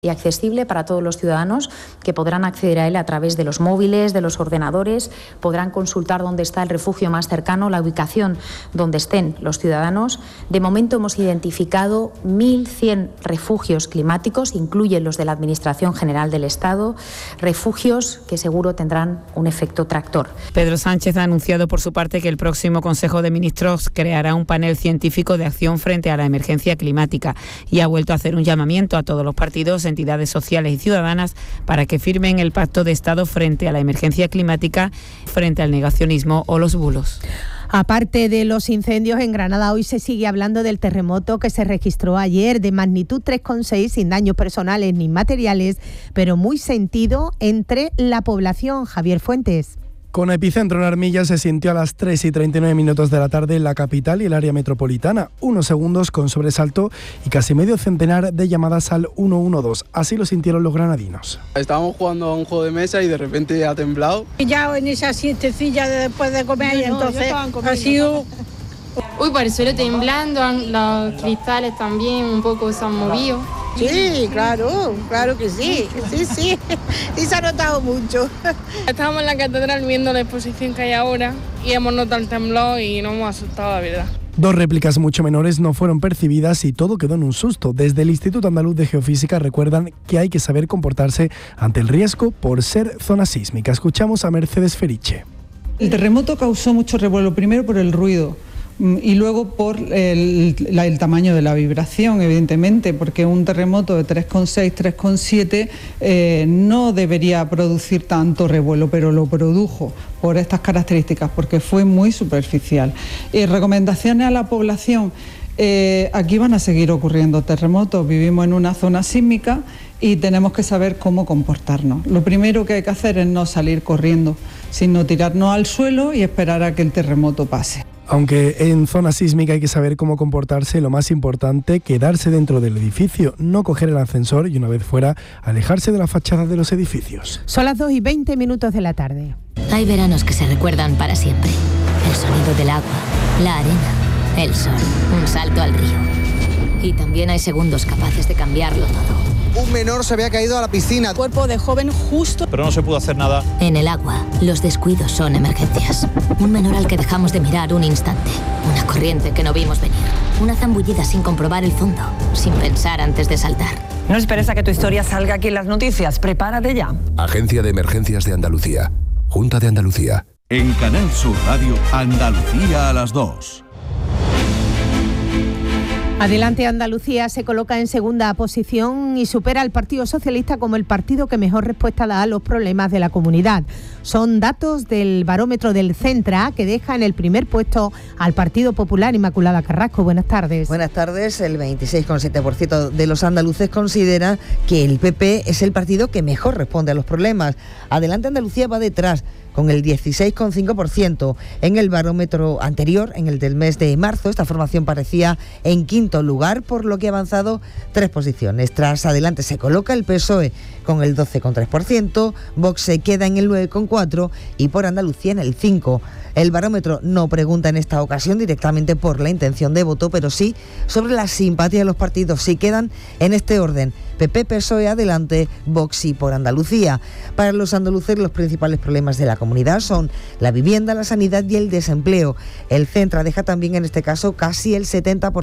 y accesible para todos los ciudadanos, que podrán acceder a él a través de los móviles, de los ordenadores, podrán consultar dónde está el refugio más cercano, la ubicación donde estén los ciudadanos. De momento hemos identificado 1.100 refugios climáticos, incluyen los de la Administración General del Estado, refugios que seguro tendrán un efecto tractor. Pedro Sánchez ha anunciado por su parte que el próximo Consejo de Ministros creará un panel científico de acción frente a la emergencia climática y ha vuelto a hacer un llamamiento a todos los partidos, entidades sociales y ciudadanas para que firmen el Pacto de Estado frente a la emergencia climática, frente al negacionismo o los bulos. Aparte de los incendios, en Granada hoy se sigue hablando del terremoto que se registró ayer de magnitud 3,6 sin daños personales ni materiales, pero muy sentido entre la población. Javier Fuentes. Con epicentro en Armilla se sintió a las 3:39 de la tarde en la capital y el área metropolitana. Unos segundos con sobresalto y casi medio centenar de llamadas al 112. Así lo sintieron los granadinos. Estábamos jugando a un juego de mesa y de repente ha temblado. Ya en esa siestecilla después de comer y entonces ha sido... Uy, por el suelo temblando, los cristales también un poco se han movido. Sí, claro que sí, sí se ha notado mucho. Estábamos en la catedral viendo la exposición que hay ahora y hemos notado el temblor y nos hemos asustado, la verdad. 2 réplicas mucho menores no fueron percibidas y todo quedó en un susto. Desde el Instituto Andaluz de Geofísica recuerdan que hay que saber comportarse ante el riesgo por ser zona sísmica. Escuchamos a Mercedes Feriche. El terremoto causó mucho revuelo, primero por el ruido y luego por el tamaño de la vibración, evidentemente, porque un terremoto de 3,6, 3,7 no debería producir tanto revuelo, pero lo produjo por estas características, porque fue muy superficial. Recomendaciones a la población. Aquí van a seguir ocurriendo terremotos, vivimos en una zona sísmica y tenemos que saber cómo comportarnos. Lo primero que hay que hacer es no salir corriendo, sino tirarnos al suelo y esperar a que el terremoto pase. Aunque en zona sísmica hay que saber cómo comportarse, lo más importante, quedarse dentro del edificio, no coger el ascensor y una vez fuera, alejarse de la fachada de los edificios. Son las 2:20 de la tarde. Hay veranos que se recuerdan para siempre. El sonido del agua, la arena, el sol, un salto al río. Y también hay segundos capaces de cambiarlo todo. Un menor se había caído a la piscina. Cuerpo de joven justo. Pero no se pudo hacer nada. En el agua, los descuidos son emergencias. Un menor al que dejamos de mirar un instante. Una corriente que no vimos venir. Una zambullida sin comprobar el fondo. Sin pensar antes de saltar. No esperes a que tu historia salga aquí en las noticias. Prepárate ya. Agencia de Emergencias de Andalucía. Junta de Andalucía. En Canal Sur Radio, Andalucía a las 2. Adelante Andalucía se coloca en segunda posición y supera al Partido Socialista como el partido que mejor respuesta da a los problemas de la comunidad. Son datos del barómetro del Centra que deja en el primer puesto al Partido Popular. Inmaculada Carrasco, buenas tardes. Buenas tardes. El 26,7% de los andaluces considera que el PP es el partido que mejor responde a los problemas. Adelante Andalucía va detrás, con el 16,5%. En el barómetro anterior, en el del mes de marzo, esta formación parecía en quinto lugar, por lo que ha avanzado 3 posiciones. Tras Adelante se coloca el PSOE con el 12,3%, Vox se queda en el 9,4% y por Andalucía en el 5%. El barómetro no pregunta en esta ocasión directamente por la intención de voto, pero sí sobre la simpatía de los partidos. Si quedan en este orden: PP, PSOE, Adelante, Vox y por Andalucía. Para los andaluces los principales problemas de la comunidad son la vivienda, la sanidad y el desempleo. El Centra deja también en este caso casi el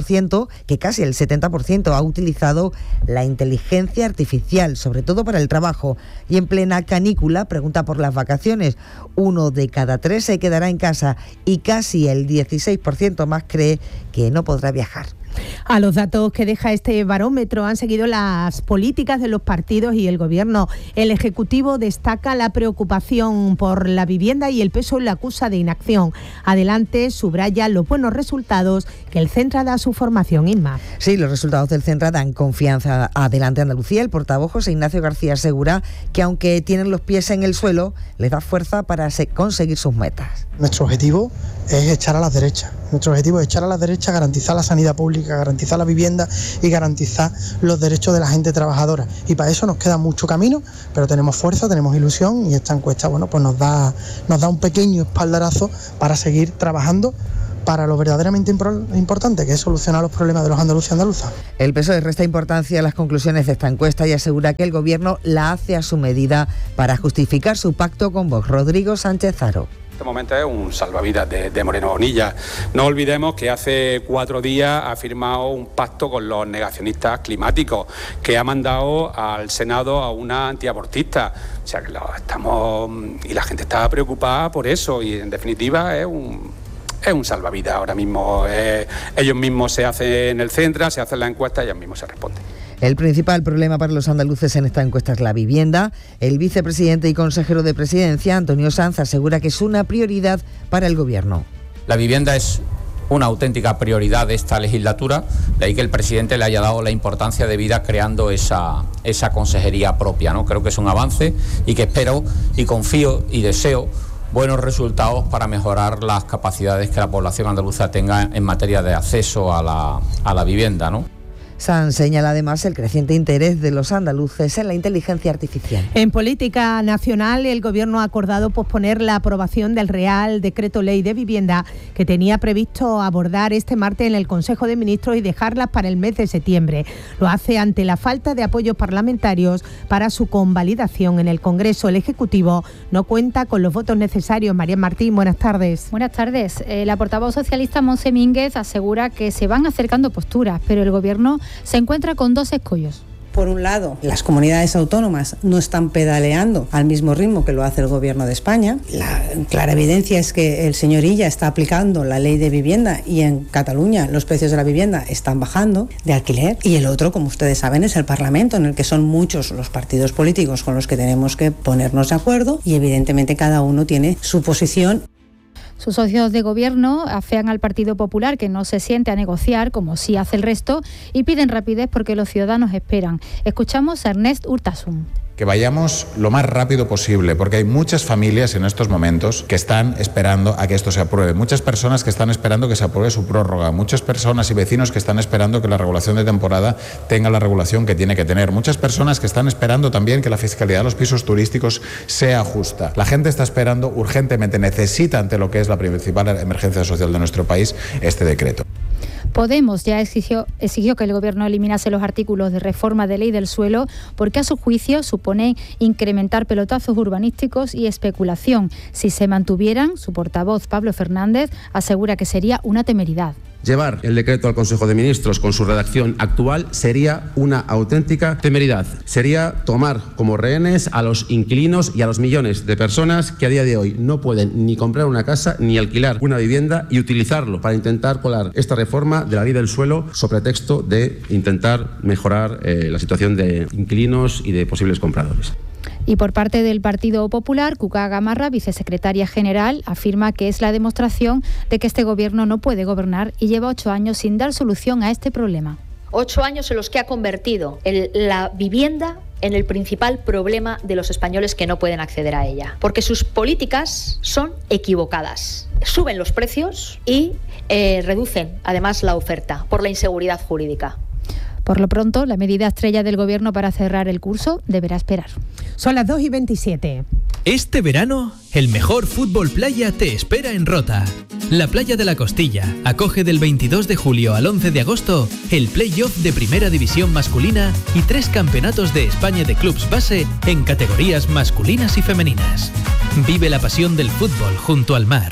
70% ha utilizado la inteligencia artificial, sobre todo para el trabajo. Y en plena canícula pregunta por las vacaciones. 1 de cada 3 se quedará en casa y casi el 16% más cree que no podrá viajar. A los datos que deja este barómetro han seguido las políticas de los partidos y el Gobierno. El Ejecutivo destaca la preocupación por la vivienda y el PSOE la acusa de inacción. Adelante subraya los buenos resultados que el Centra da a su formación. Inma. Sí, los resultados del Centra dan confianza a Adelante Andalucía. El portavoz José Ignacio García asegura que aunque tienen los pies en el suelo, les da fuerza para conseguir sus metas. Nuestro objetivo es echar a las derechas. Nuestro objetivo es echar a las derechas, garantizar la sanidad pública, garantizar la vivienda y garantizar los derechos de la gente trabajadora. Y para eso nos queda mucho camino, pero tenemos fuerza, tenemos ilusión y esta encuesta, pues nos da un pequeño espaldarazo para seguir trabajando para lo verdaderamente importante, que es solucionar los problemas de los andaluces y andaluzas. El PSOE resta importancia a las conclusiones de esta encuesta y asegura que el Gobierno la hace a su medida para justificar su pacto con Vox. Rodrigo Sánchez Haro. Este momento es un salvavidas de Moreno Bonilla. No olvidemos que hace 4 días ha firmado un pacto con los negacionistas climáticos, que ha mandado al Senado a una antiabortista. O sea que y la gente está preocupada por eso y en definitiva es un salvavidas ahora mismo. Ellos mismos se hacen el centro, se hacen la encuesta y ellos mismos se responden. El principal problema para los andaluces en esta encuesta es la vivienda. El vicepresidente y consejero de Presidencia, Antonio Sanz, asegura que es una prioridad para el Gobierno. La vivienda es una auténtica prioridad de esta legislatura, de ahí que el presidente le haya dado la importancia debida creando esa consejería propia, ¿no? Creo que es un avance y que espero y confío y deseo buenos resultados para mejorar las capacidades que la población andaluza tenga en materia de acceso a la vivienda, ¿no? Sanz señala además el creciente interés de los andaluces en la inteligencia artificial. En política nacional, el Gobierno ha acordado posponer la aprobación del Real Decreto Ley de Vivienda que tenía previsto abordar este martes en el Consejo de Ministros y dejarlas para el mes de septiembre. Lo hace ante la falta de apoyos parlamentarios para su convalidación en el Congreso. El Ejecutivo no cuenta con los votos necesarios. María Martín, buenas tardes. Buenas tardes. La portavoz socialista Montse Mínguez asegura que se van acercando posturas, pero el Gobierno se encuentra con 2 escollos. Por un lado, las comunidades autónomas no están pedaleando al mismo ritmo que lo hace el Gobierno de España. La clara evidencia es que el señor Illa está aplicando la ley de vivienda y en Cataluña los precios de la vivienda están bajando de alquiler. Y el otro, como ustedes saben, es el Parlamento, en el que son muchos los partidos políticos con los que tenemos que ponernos de acuerdo y evidentemente cada uno tiene su posición. Sus socios de gobierno afean al Partido Popular que no se siente a negociar, como sí hace el resto, y piden rapidez porque los ciudadanos esperan. Escuchamos a Ernest Urtasun. Que vayamos lo más rápido posible, porque hay muchas familias en estos momentos que están esperando a que esto se apruebe, muchas personas que están esperando que se apruebe su prórroga, muchas personas y vecinos que están esperando que la regulación de temporada tenga la regulación que tiene que tener, muchas personas que están esperando también que la fiscalidad de los pisos turísticos sea justa. La gente está esperando urgentemente, necesita ante lo que es la principal emergencia social de nuestro país este decreto. Podemos ya exigió que el Gobierno eliminase los artículos de reforma de ley del suelo porque a su juicio supone incrementar pelotazos urbanísticos y especulación. Si se mantuvieran, su portavoz Pablo Fernández asegura que sería una temeridad. Llevar el decreto al Consejo de Ministros con su redacción actual sería una auténtica temeridad. Sería tomar como rehenes a los inquilinos y a los millones de personas que a día de hoy no pueden ni comprar una casa ni alquilar una vivienda y utilizarlo para intentar colar esta reforma de la ley del suelo sobre pretexto de intentar mejorar la situación de inquilinos y de posibles compradores. Y por parte del Partido Popular, Cuca Gamarra, vicesecretaria general, afirma que es la demostración de que este Gobierno no puede gobernar y lleva 8 años sin dar solución a este problema. 8 años en los que ha convertido la vivienda en el principal problema de los españoles que no pueden acceder a ella. Porque sus políticas son equivocadas. Suben los precios y reducen además la oferta por la inseguridad jurídica. Por lo pronto, la medida estrella del Gobierno para cerrar el curso deberá esperar. Son las 2:27. Este verano, el mejor fútbol playa te espera en Rota. La Playa de la Costilla acoge del 22 de julio al 11 de agosto el play-off de Primera División masculina y 3 campeonatos de España de clubs base en categorías masculinas y femeninas. Vive la pasión del fútbol junto al mar.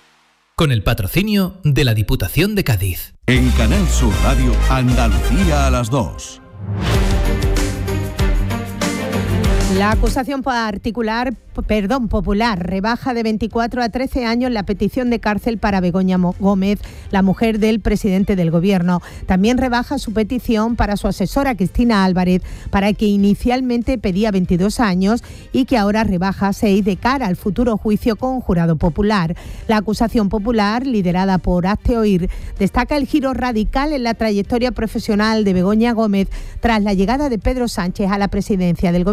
Con el patrocinio de la Diputación de Cádiz. En Canal Sur Radio, Andalucía a las 2. La acusación popular rebaja de 24 a 13 años la petición de cárcel para Begoña Gómez, la mujer del presidente del Gobierno. También rebaja su petición para su asesora Cristina Álvarez, para que inicialmente pedía 22 años y que ahora rebaja a 6 de cara al futuro juicio con jurado popular. La acusación popular, liderada por Hazte Oír, destaca el giro radical en la trayectoria profesional de Begoña Gómez tras la llegada de Pedro Sánchez a la presidencia del Gobierno.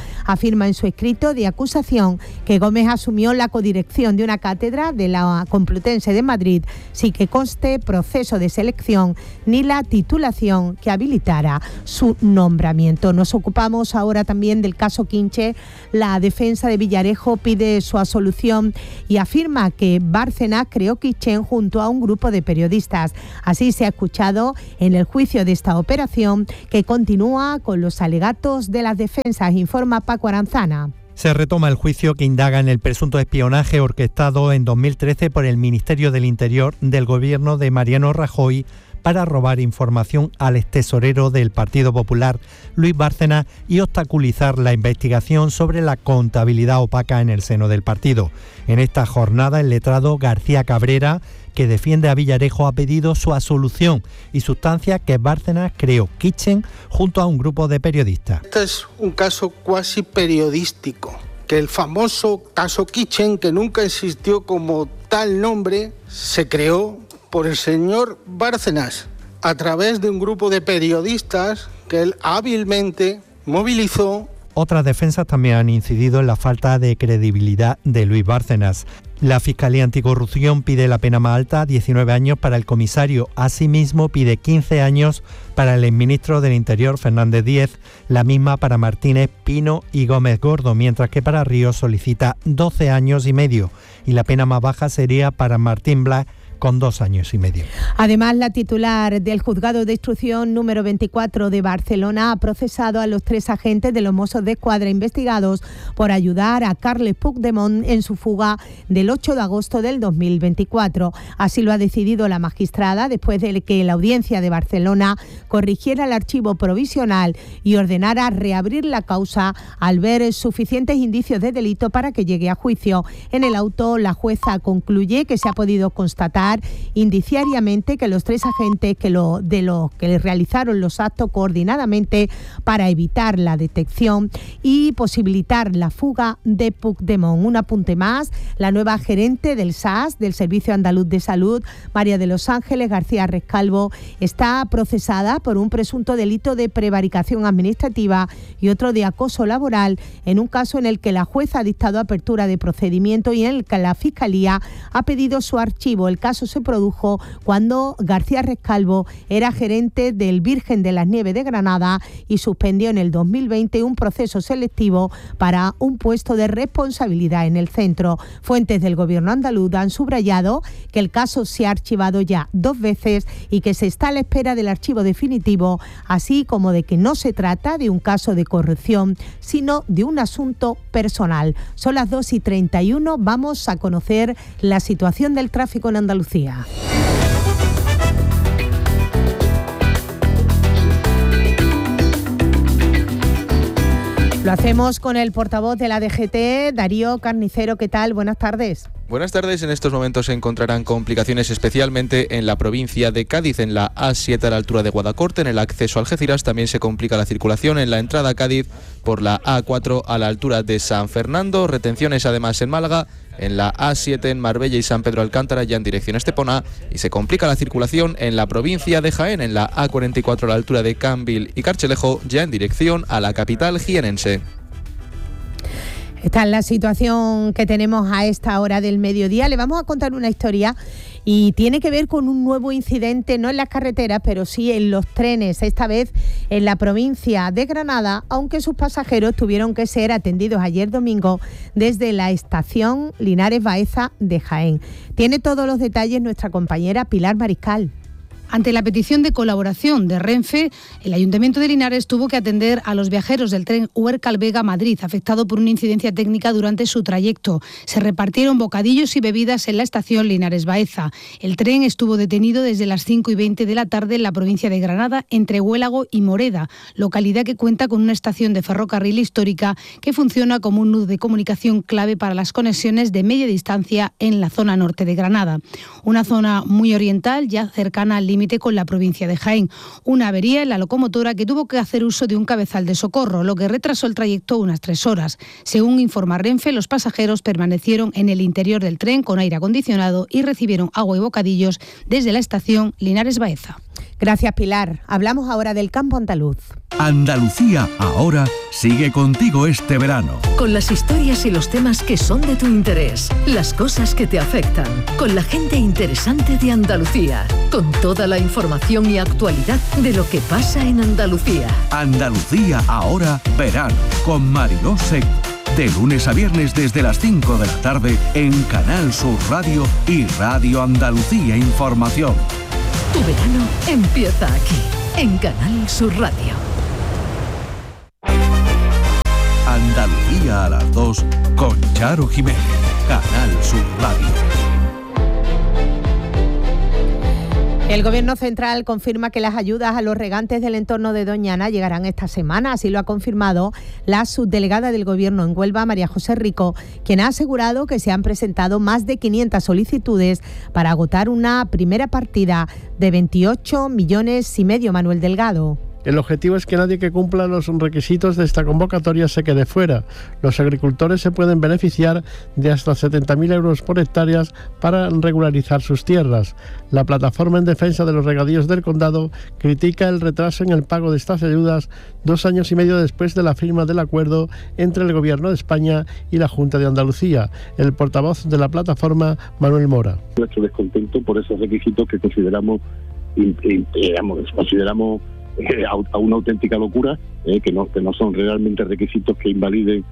Afirma en su escrito de acusación que Gómez asumió la codirección de una cátedra de la Complutense de Madrid sin que conste proceso de selección ni la titulación que habilitara su nombramiento. Nos ocupamos ahora también del caso Quinche. La defensa de Villarejo pide su absolución y afirma que Bárcenas creó Kitchen junto a un grupo de periodistas. Así se ha escuchado en el juicio de esta operación, que continúa con los alegatos de las defensas, informa Paco Aranzana. Se retoma el juicio que indaga en el presunto espionaje orquestado en 2013 por el Ministerio del Interior del gobierno de Mariano Rajoy para robar información al extesorero del Partido Popular, Luis Bárcenas, y obstaculizar la investigación sobre la contabilidad opaca en el seno del partido. En esta jornada, el letrado García Cabrera, que defiende a Villarejo, ha pedido su absolución y sustancia que Bárcenas creó Kitchen junto a un grupo de periodistas. Este es un caso cuasi periodístico, que el famoso caso Kitchen, que nunca existió como tal nombre, se creó por el señor Bárcenas a través de un grupo de periodistas que él hábilmente movilizó. Otras defensas también han incidido en la falta de credibilidad de Luis Bárcenas. La Fiscalía Anticorrupción pide la pena más alta, 19 años para el comisario. Asimismo, pide 15 años para el exministro del Interior, Fernández Díez, la misma para Martínez, Pino y Gómez Gordo, mientras que para Ríos solicita 12 años y medio. Y la pena más baja sería para Martín Blas, con 2 años y medio. Además, la titular del Juzgado de Instrucción número 24 de Barcelona ha procesado a los 3 agentes de los Mossos de Escuadra investigados por ayudar a Carles Puigdemont en su fuga del 8 de agosto del 2024. Así lo ha decidido la magistrada después de que la Audiencia de Barcelona corrigiera el archivo provisional y ordenara reabrir la causa al ver suficientes indicios de delito para que llegue a juicio. En el auto, la jueza concluye que se ha podido constatar indiciariamente que los 3 agentes de los que realizaron los actos coordinadamente para evitar la detección y posibilitar la fuga de Puigdemont. Un apunte más: la nueva gerente del SAS, del Servicio Andaluz de Salud, María de los Ángeles García Rescalvo, está procesada por un presunto delito de prevaricación administrativa y otro de acoso laboral, en un caso en el que la jueza ha dictado apertura de procedimiento y en el que la Fiscalía ha pedido su archivo. El caso se produjo cuando García Rescalvo era gerente del Virgen de las Nieves de Granada y suspendió en el 2020 un proceso selectivo para un puesto de responsabilidad en el centro. Fuentes del gobierno andaluz han subrayado que el caso se ha archivado ya 2 veces y que se está a la espera del archivo definitivo, así como de que no se trata de un caso de corrupción, sino de un asunto personal. Son las 2:31, vamos a conocer la situación del tráfico en Andalucía. Lo hacemos con el portavoz de la DGT, Darío Carnicero. ¿Qué tal? Buenas tardes. Buenas tardes. En estos momentos se encontrarán complicaciones especialmente en la provincia de Cádiz, en la A7 a la altura de Guadacorte. En el acceso a Algeciras también se complica la circulación en la entrada a Cádiz por la A4 a la altura de San Fernando. Retenciones además en Málaga, en la A7 en Marbella y San Pedro Alcántara, ya en dirección a Estepona, y se complica la circulación en la provincia de Jaén, en la A44 a la altura de Cambil y Carchelejo, ya en dirección a la capital jienense. Esta es la situación que tenemos a esta hora del mediodía. Le vamos a contar una historia y tiene que ver con un nuevo incidente, no en las carreteras, pero sí en los trenes, esta vez en la provincia de Granada, aunque sus pasajeros tuvieron que ser atendidos ayer domingo desde la estación Linares Baeza de Jaén. Tiene todos los detalles nuestra compañera Pilar Mariscal. Ante la petición de colaboración de Renfe, el Ayuntamiento de Linares tuvo que atender a los viajeros del tren Huércal-Vega-Madrid, afectado por una incidencia técnica durante su trayecto. Se repartieron bocadillos y bebidas en la estación Linares-Baeza. El tren estuvo detenido desde las 5:20 de la tarde en la provincia de Granada, entre Huélago y Moreda, localidad que cuenta con una estación de ferrocarril histórica que funciona como un nudo de comunicación clave para las conexiones de media distancia en la zona norte de Granada. Una zona muy oriental, ya cercana al límite con la provincia de Jaén. Una avería en la locomotora que tuvo que hacer uso de un cabezal de socorro, lo que retrasó el trayecto unas 3 horas. Según informa Renfe, los pasajeros permanecieron en el interior del tren con aire acondicionado y recibieron agua y bocadillos desde la estación Linares Baeza. Gracias, Pilar. Hablamos ahora del campo andaluz. Andalucía ahora sigue contigo este verano. Con las historias y los temas que son de tu interés, las cosas que te afectan, con la gente interesante de Andalucía, con toda la información y actualidad de lo que pasa en Andalucía. Andalucía ahora verano, con Mariló Seco. De lunes a viernes desde las 5 de la tarde en Canal Sur Radio y Radio Andalucía Información. Tu verano empieza aquí, en Canal Sur Radio. Andalucía a las 2 con Charo Jiménez, Canal Sur Radio. El Gobierno central confirma que las ayudas a los regantes del entorno de Doñana llegarán esta semana. Así lo ha confirmado la subdelegada del Gobierno en Huelva, María José Rico, quien ha asegurado que se han presentado más de 500 solicitudes para agotar una primera partida de 28,5 millones. Manuel Delgado. El objetivo es que nadie que cumpla los requisitos de esta convocatoria se quede fuera. Los agricultores se pueden beneficiar de hasta 70.000 euros por hectáreas para regularizar sus tierras. La plataforma en defensa de los regadíos del condado critica el retraso en el pago de estas ayudas 2 años y medio después de la firma del acuerdo entre el Gobierno de España y la Junta de Andalucía. El portavoz de la plataforma, Manuel Mora. Nuestro descontento por esos requisitos que consideramos a una auténtica locura, que no son realmente requisitos que invaliden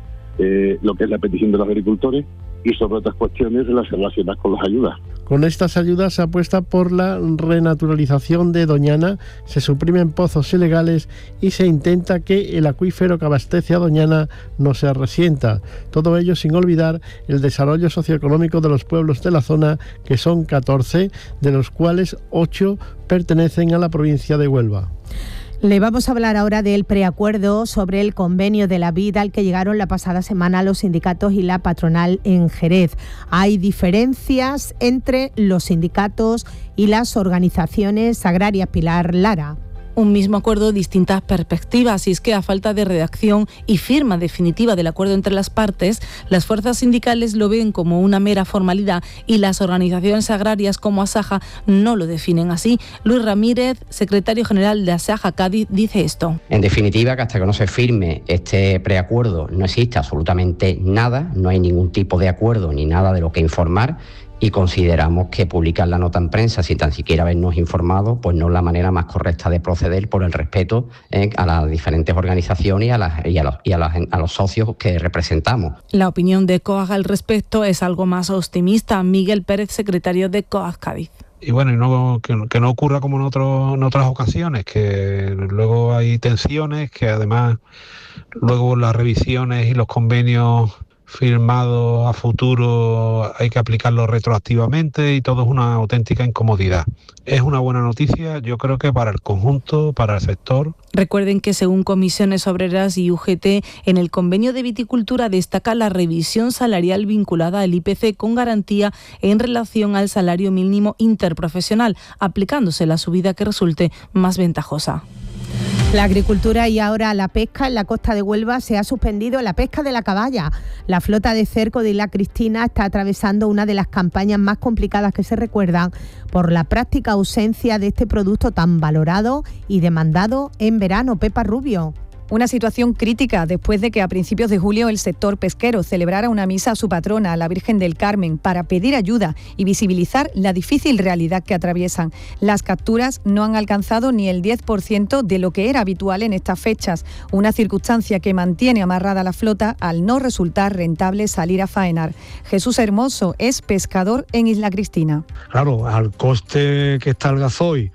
lo que es la petición de los agricultores, y sobre otras cuestiones relacionadas con las ayudas. Con estas ayudas se apuesta por la renaturalización de Doñana, se suprimen pozos ilegales y se intenta que el acuífero que abastece a Doñana no se resienta. Todo ello sin olvidar el desarrollo socioeconómico de los pueblos de la zona, que son 14, de los cuales 8 pertenecen a la provincia de Huelva. Le vamos a hablar ahora del preacuerdo sobre el convenio de la vida al que llegaron la pasada semana los sindicatos y la patronal en Jerez. Hay diferencias entre los sindicatos y las organizaciones agrarias. Pilar Lara. Un mismo acuerdo, distintas perspectivas, y es que a falta de redacción y firma definitiva del acuerdo entre las partes, las fuerzas sindicales lo ven como una mera formalidad y las organizaciones agrarias como Asaja no lo definen así. Luis Ramírez, secretario general de Asaja Cádiz, dice esto. En definitiva, que hasta que no se firme este preacuerdo no existe absolutamente nada, no hay ningún tipo de acuerdo ni nada de lo que informar. Y consideramos que publicar la nota en prensa sin tan siquiera habernos informado, pues no es la manera más correcta de proceder, por el respeto a las diferentes organizaciones y a los socios que representamos. La opinión de COAG al respecto es algo más optimista. Miguel Pérez, secretario de COAG Cádiz. Y bueno, que no ocurra como en otras ocasiones, que luego hay tensiones, que además luego las revisiones y los convenios firmado a futuro hay que aplicarlo retroactivamente y todo es una auténtica incomodidad. Es una buena noticia, yo creo que para el conjunto, para el sector. Recuerden que según Comisiones Obreras y UGT, en el convenio de viticultura destaca la revisión salarial vinculada al IPC con garantía en relación al salario mínimo interprofesional, aplicándose la subida que resulte más ventajosa. La agricultura y ahora la pesca. En la costa de Huelva se ha suspendido la pesca de la caballa. La flota de cerco de Isla Cristina está atravesando una de las campañas más complicadas que se recuerdan por la práctica ausencia de este producto tan valorado y demandado en verano. Pepa Rubio. Una situación crítica después de que a principios de julio el sector pesquero celebrara una misa a su patrona, a la Virgen del Carmen, para pedir ayuda y visibilizar la difícil realidad que atraviesan. Las capturas no han alcanzado ni el 10% de lo que era habitual en estas fechas, una circunstancia que mantiene amarrada la flota al no resultar rentable salir a faenar. Jesús Hermoso es pescador en Isla Cristina. Claro, al coste que está el gasoil,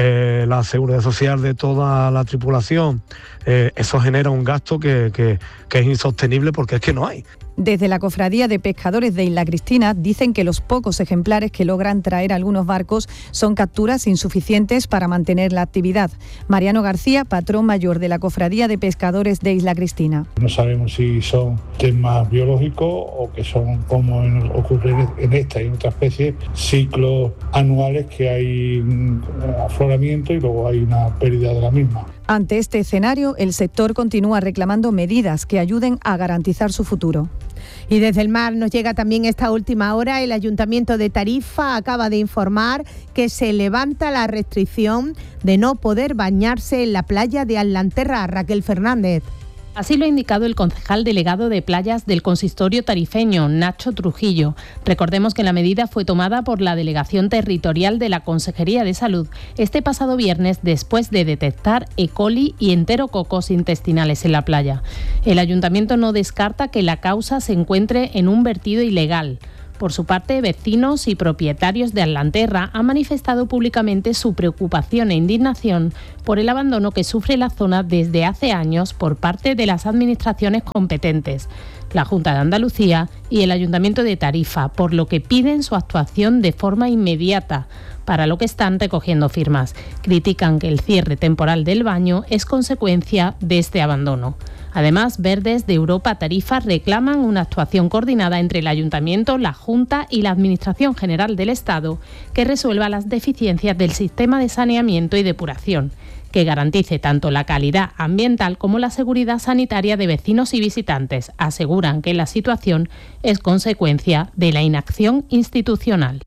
la seguridad social de toda la tripulación, eso genera un gasto que es insostenible porque es que no hay. Desde la Cofradía de Pescadores de Isla Cristina dicen que los pocos ejemplares que logran traer algunos barcos son capturas insuficientes para mantener la actividad. Mariano García, patrón mayor de la Cofradía de Pescadores de Isla Cristina. No sabemos si son temas biológicos o que son, como ocurre en esta y en otras especies, ciclos anuales que hay un afloramiento y luego hay una pérdida de la misma. Ante este escenario, el sector continúa reclamando medidas que ayuden a garantizar su futuro. Y desde el mar nos llega también esta última hora. El Ayuntamiento de Tarifa acaba de informar que se levanta la restricción de no poder bañarse en la playa de Atlanterra. Raquel Fernández. Así lo ha indicado el concejal delegado de playas del consistorio tarifeño, Nacho Trujillo. Recordemos que la medida fue tomada por la Delegación Territorial de la Consejería de Salud este pasado viernes después de detectar E. coli y enterococos intestinales en la playa. El ayuntamiento no descarta que la causa se encuentre en un vertido ilegal. Por su parte, vecinos y propietarios de Atlanterra han manifestado públicamente su preocupación e indignación por el abandono que sufre la zona desde hace años por parte de las administraciones competentes, la Junta de Andalucía y el Ayuntamiento de Tarifa, por lo que piden su actuación de forma inmediata, para lo que están recogiendo firmas. Critican que el cierre temporal del baño es consecuencia de este abandono. Además, Verdes de Europa Tarifa reclaman una actuación coordinada entre el Ayuntamiento, la Junta y la Administración General del Estado que resuelva las deficiencias del sistema de saneamiento y depuración, que garantice tanto la calidad ambiental como la seguridad sanitaria de vecinos y visitantes. Aseguran que la situación es consecuencia de la inacción institucional.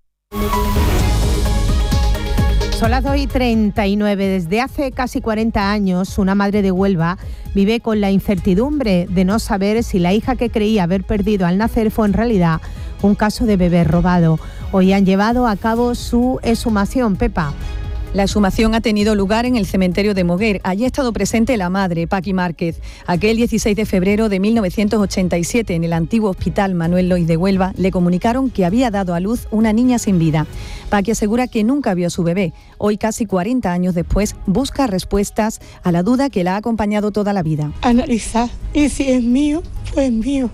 Son las 2:39. Desde hace casi 40 años, una madre de Huelva vive con la incertidumbre de no saber si la hija que creía haber perdido al nacer fue en realidad un caso de bebé robado. Hoy han llevado a cabo su exhumación. Pepa. La exhumación ha tenido lugar en el cementerio de Moguer. Allí ha estado presente la madre, Paqui Márquez. Aquel 16 de febrero de 1987, en el antiguo Hospital Manuel Lois de Huelva, le comunicaron que había dado a luz una niña sin vida. Paqui asegura que nunca vio a su bebé. Hoy, casi 40 años después, busca respuestas a la duda que la ha acompañado toda la vida. Analizar, y si es mío, pues mío.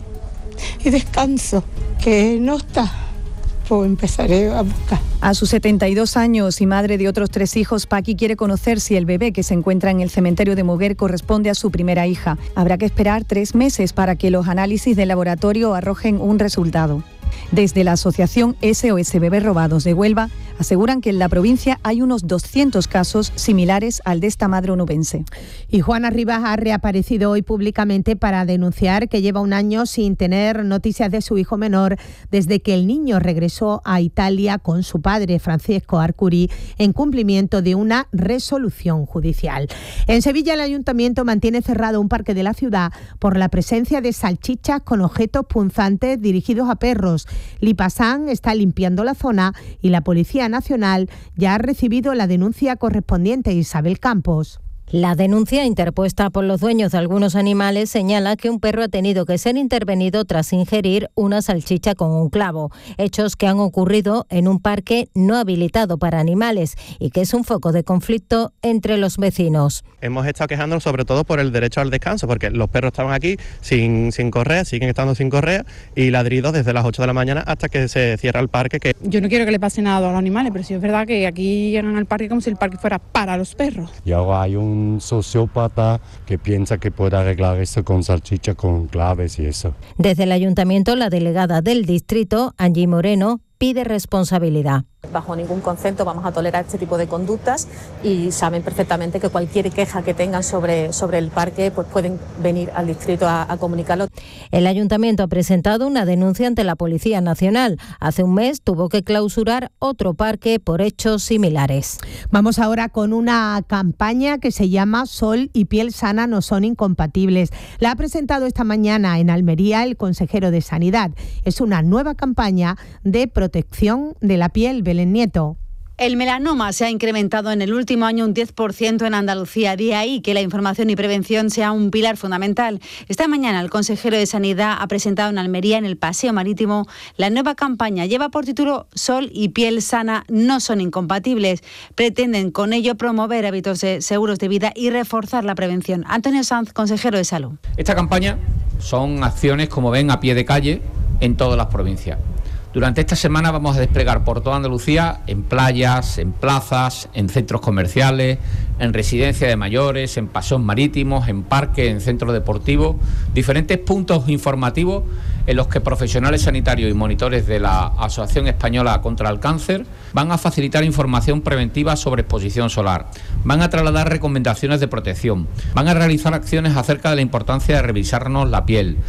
Y descanso, que no está, pues empezaré a buscar. A sus 72 años y madre de otros 3 hijos, Paqui quiere conocer si el bebé que se encuentra en el cementerio de Moguer corresponde a su primera hija. Habrá que esperar 3 meses para que los análisis del laboratorio arrojen un resultado. Desde la asociación SOS Bebés Robados de Huelva aseguran que en la provincia hay unos 200 casos similares al de esta madre onubense. Y Juana Rivas ha reaparecido hoy públicamente para denunciar que lleva un año sin tener noticias de su hijo menor desde que el niño regresó a Italia con su padre, Francesco Arcuri, en cumplimiento de una resolución judicial. En Sevilla, el ayuntamiento mantiene cerrado un parque de la ciudad por la presencia de salchichas con objetos punzantes dirigidos a perros. Lipasán está limpiando la zona y la Policía Nacional ya ha recibido la denuncia correspondiente. Isabel Campos. La denuncia interpuesta por los dueños de algunos animales señala que un perro ha tenido que ser intervenido tras ingerir una salchicha con un clavo, hechos que han ocurrido en un parque no habilitado para animales y que es un foco de conflicto entre los vecinos. Hemos estado quejándonos sobre todo por el derecho al descanso, porque los perros estaban aquí sin correa, siguen estando sin correa y ladridos desde las 8 de la mañana hasta que se cierra el parque. Yo no quiero que le pase nada a los animales, pero sí es verdad que aquí llegan al parque como si el parque fuera para los perros. Y ahora hay un sociópata que piensa que puede arreglar esto con salchicha, con claves y eso. Desde el ayuntamiento, la delegada del distrito, Angie Moreno, pide responsabilidad. Bajo ningún concepto vamos a tolerar este tipo de conductas y saben perfectamente que cualquier queja que tengan sobre el parque pues pueden venir al distrito a comunicarlo. El ayuntamiento ha presentado una denuncia ante la Policía Nacional. Hace un mes tuvo que clausurar otro parque por hechos similares. Vamos ahora con una campaña que se llama Sol y piel sana no son incompatibles. La ha presentado esta mañana en Almería el consejero de Sanidad. Es una nueva campaña de protección de la piel. Belén Nieto. El melanoma se ha incrementado en el último año un 10% en Andalucía. De ahí que la información y prevención sea un pilar fundamental. Esta mañana el consejero de Sanidad ha presentado en Almería, en el Paseo Marítimo, la nueva campaña. Lleva por título Sol y piel sana no son incompatibles. Pretenden con ello promover hábitos seguros de vida y reforzar la prevención. Antonio Sanz, consejero de Salud. Esta campaña son acciones, como ven, a pie de calle en todas las provincias. Durante esta semana vamos a desplegar por toda Andalucía, en playas, en plazas, en centros comerciales, en residencias de mayores, en paseos marítimos, en parques, en centros deportivos, diferentes puntos informativos en los que profesionales sanitarios y monitores de la Asociación Española contra el Cáncer van a facilitar información preventiva sobre exposición solar, van a trasladar recomendaciones de protección, van a realizar acciones acerca de la importancia de revisarnos la piel.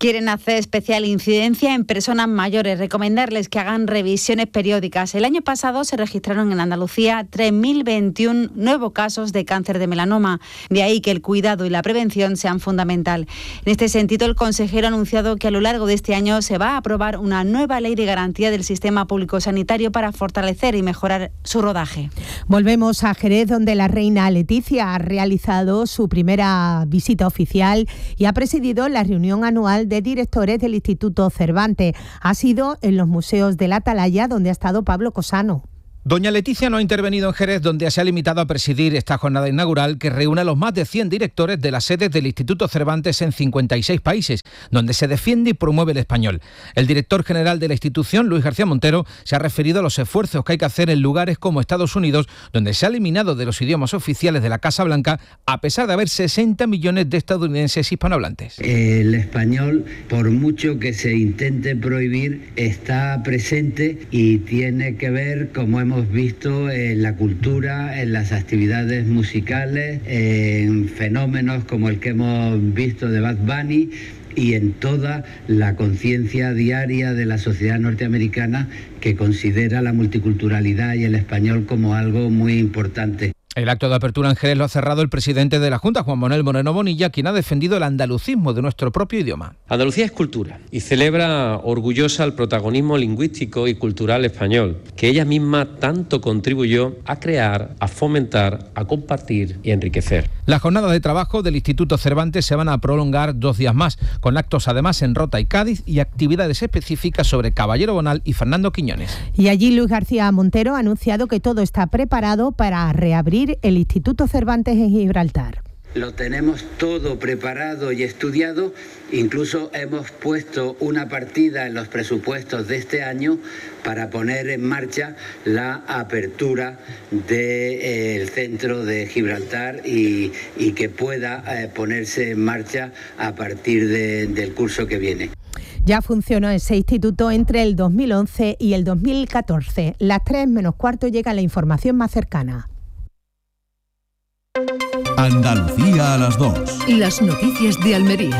Quieren hacer especial incidencia en personas mayores, recomendarles que hagan revisiones periódicas. El año pasado se registraron en Andalucía 3.021 nuevos casos de cáncer de melanoma. De ahí que el cuidado y la prevención sean fundamental. En este sentido, el consejero ha anunciado que a lo largo de este año se va a aprobar una nueva ley de garantía del sistema público sanitario para fortalecer y mejorar su rodaje. Volvemos a Jerez, donde la reina Leticia ha realizado su primera visita oficial y ha presidido la reunión anual de directores del Instituto Cervantes. Ha sido en los museos de la Atalaya, donde ha estado Pablo Cosano. Doña Leticia no ha intervenido en Jerez, donde se ha limitado a presidir esta jornada inaugural que reúne a los más de 100 directores de las sedes del Instituto Cervantes en 56 países, donde se defiende y promueve el español. El director general de la institución, Luis García Montero, se ha referido a los esfuerzos que hay que hacer en lugares como Estados Unidos, donde se ha eliminado de los idiomas oficiales de la Casa Blanca, a pesar de haber 60 millones de estadounidenses hispanohablantes. El español, por mucho que se intente prohibir, está presente y tiene que ver, como hemos visto, en la cultura, en las actividades musicales, en fenómenos como el que hemos visto de Bad Bunny y en toda la conciencia diaria de la sociedad norteamericana, que considera la multiculturalidad y el español como algo muy importante. El acto de apertura en Jerez lo ha cerrado el presidente de la Junta, Juan Manuel Moreno Bonilla, quien ha defendido el andalucismo de nuestro propio idioma. Andalucía es cultura y celebra orgullosa el protagonismo lingüístico y cultural español, que ella misma tanto contribuyó a crear, a fomentar, a compartir y a enriquecer. Las jornadas de trabajo del Instituto Cervantes se van a prolongar 2 días más, con actos además en Rota y Cádiz y actividades específicas sobre Caballero Bonal y Fernando Quiñones. Y allí Luis García Montero ha anunciado que todo está preparado para reabrir el Instituto Cervantes en Gibraltar. Lo tenemos todo preparado y estudiado, incluso hemos puesto una partida en los presupuestos de este año para poner en marcha la apertura del centro de Gibraltar y que pueda ponerse en marcha a partir del curso que viene. Ya funcionó ese instituto entre el 2011 y el 2014. Las 3:15 llega la información más cercana. Andalucía a las 2. Las noticias de Almería.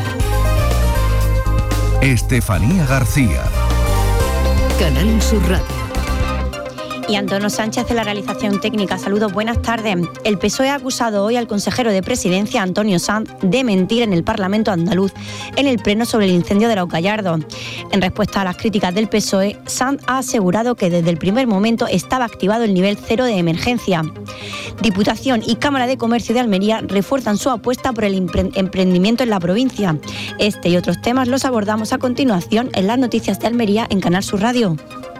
Estefanía García. Canal Sur Radio. Y Antonio Sánchez de la realización técnica. Saludos, buenas tardes. El PSOE ha acusado hoy al consejero de Presidencia, Antonio Sanz, de mentir en el Parlamento andaluz en el pleno sobre el incendio de Los Gallardos. En respuesta a las críticas del PSOE, Sanz ha asegurado que desde el primer momento estaba activado el nivel 0 de emergencia. Diputación y Cámara de Comercio de Almería refuerzan su apuesta por el emprendimiento en la provincia. Este y otros temas los abordamos a continuación en las noticias de Almería en Canal Sur Radio.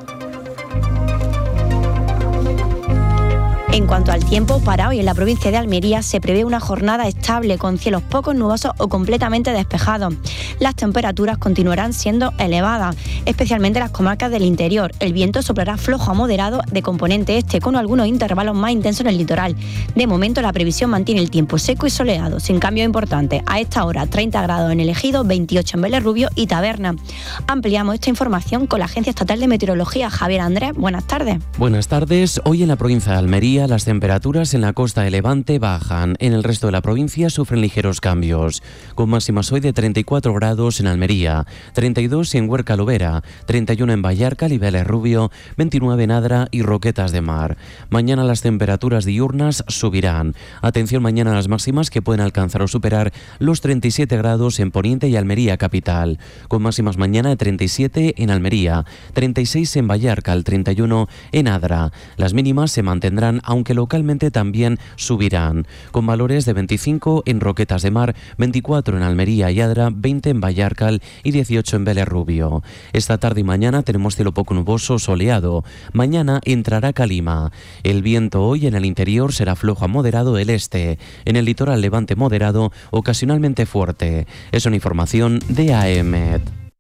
En cuanto al tiempo, para hoy en la provincia de Almería se prevé una jornada estable con cielos poco nubosos o completamente despejados. Las temperaturas continuarán siendo elevadas, especialmente en las comarcas del interior. El viento soplará flojo a moderado de componente este, con algunos intervalos más intensos en el litoral. De momento la previsión mantiene el tiempo seco y soleado, sin cambio importante. A esta hora 30 grados en el Ejido, 28 en Vélez Rubio y Taberna. Ampliamos esta información con la Agencia Estatal de Meteorología. Javier Andrés, buenas tardes. Buenas tardes. Hoy en la provincia de Almería las temperaturas en la costa de Levante bajan. En el resto de la provincia sufren ligeros cambios, con máximas hoy de 34 grados en Almería, 32 en Huerca Lobera, 31 en Vallarca y Vélez Rubio, 29 en Adra y Roquetas de Mar. Mañana las temperaturas diurnas subirán. Atención mañana a las máximas, que pueden alcanzar o superar los 37 grados en Poniente y Almería capital, con máximas mañana de 37 en Almería, 36 en Vallarca, el 31 en Adra. Las mínimas se mantendrán, aunque localmente también subirán, con valores de 25 en Roquetas de Mar, 24 en Almería y Adra, 20 en Vallarcal y 18 en Vélez Rubio. Esta tarde y mañana tenemos cielo poco nuboso, soleado. Mañana entrará calima. El viento hoy en el interior será flojo a moderado del este. En el litoral levante moderado, ocasionalmente fuerte. Es una información de AEMET.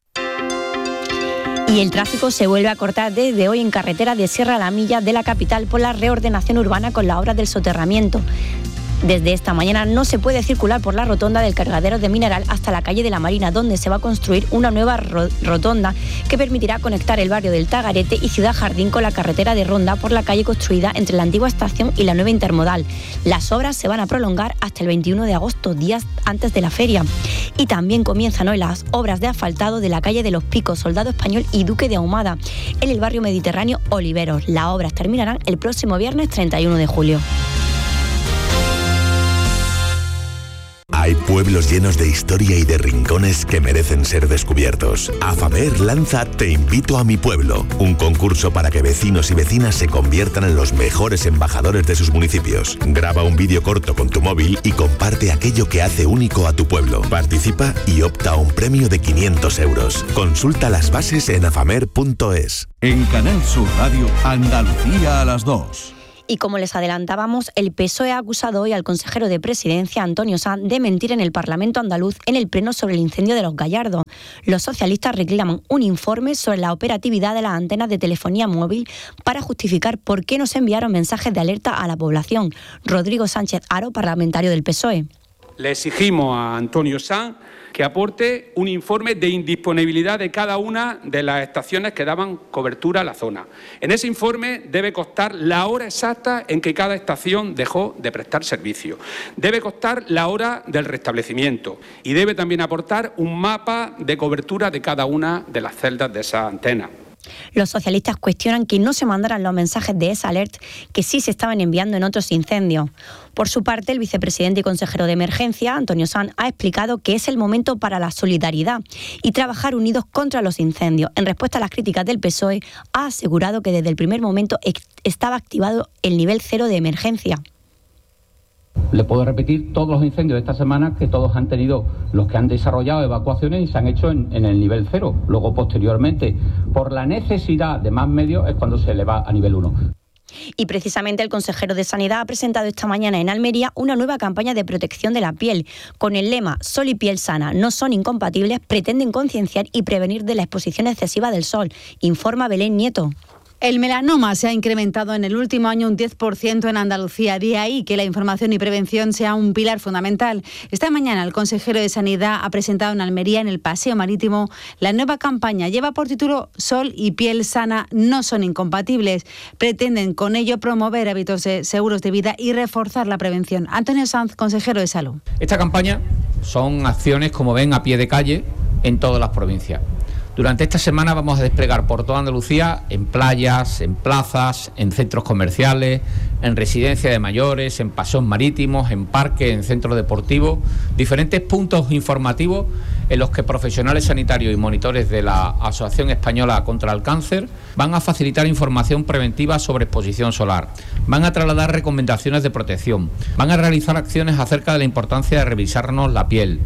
Y el tráfico se vuelve a cortar desde hoy en carretera de Sierra La Milla de la capital por la reordenación urbana con la obra del soterramiento. Desde esta mañana no se puede circular por la rotonda del cargadero de Mineral hasta la calle de la Marina, donde se va a construir una nueva rotonda que permitirá conectar el barrio del Tagarete y Ciudad Jardín con la carretera de Ronda por la calle construida entre la antigua estación y la nueva intermodal. Las obras se van a prolongar hasta el 21 de agosto, días antes de la feria. Y también comienzan hoy las obras de asfaltado de la calle de Los Picos, Soldado Español y Duque de Ahumada, en el barrio mediterráneo Oliveros. Las obras terminarán el próximo viernes 31 de julio. Hay pueblos llenos de historia y de rincones que merecen ser descubiertos. AFAMER lanza Te invito a mi pueblo, un concurso para que vecinos y vecinas se conviertan en los mejores embajadores de sus municipios. Graba un vídeo corto con tu móvil y comparte aquello que hace único a tu pueblo. Participa y opta a un premio de 500 euros. Consulta las bases en afamer.es. En Canal Sur Radio, Andalucía a las 2. Y como les adelantábamos, el PSOE ha acusado hoy al consejero de Presidencia, Antonio Sanz, de mentir en el Parlamento andaluz en el pleno sobre el incendio de Los Gallardos. Los socialistas reclaman un informe sobre la operatividad de las antenas de telefonía móvil para justificar por qué no se enviaron mensajes de alerta a la población. Rodrigo Sánchez Haro, parlamentario del PSOE. Le exigimos a Antonio Sanz que aporte un informe de indisponibilidad de cada una de las estaciones que daban cobertura a la zona. En ese informe debe constar la hora exacta en que cada estación dejó de prestar servicio. Debe constar la hora del restablecimiento y debe también aportar un mapa de cobertura de cada una de las celdas de esa antena. Los socialistas cuestionan que no se mandaran los mensajes de esa alert que sí se estaban enviando en otros incendios. Por su parte, el vicepresidente y consejero de Emergencia, Antonio Sanz, ha explicado que es el momento para la solidaridad y trabajar unidos contra los incendios. En respuesta a las críticas del PSOE, ha asegurado que desde el primer momento estaba activado el nivel 0 de emergencia. Le puedo repetir todos los incendios de esta semana que todos han tenido, los que han desarrollado evacuaciones y se han hecho en el nivel 0. Luego, posteriormente, por la necesidad de más medios es cuando se le va a nivel 1. Y precisamente el consejero de Sanidad ha presentado esta mañana en Almería una nueva campaña de protección de la piel. Con el lema Sol y piel sana no son incompatibles, pretenden concienciar y prevenir de la exposición excesiva del sol, informa Belén Nieto. El melanoma se ha incrementado en el último año un 10% en Andalucía. De ahí que la información y prevención sea un pilar fundamental. Esta mañana el consejero de Sanidad ha presentado en Almería, en el Paseo Marítimo, la nueva campaña. Lleva por título Sol y piel sana no son incompatibles. Pretenden con ello promover hábitos seguros de vida y reforzar la prevención. Antonio Sanz, consejero de Salud. Esta campaña son acciones, como ven, a pie de calle en todas las provincias. Durante esta semana vamos a desplegar por toda Andalucía, en playas, en plazas, en centros comerciales, en residencias de mayores, en paseos marítimos, en parques, en centros deportivos, diferentes puntos informativos en los que profesionales sanitarios y monitores de la Asociación Española contra el Cáncer van a facilitar información preventiva sobre exposición solar, van a trasladar recomendaciones de protección, van a realizar acciones acerca de la importancia de revisarnos la piel.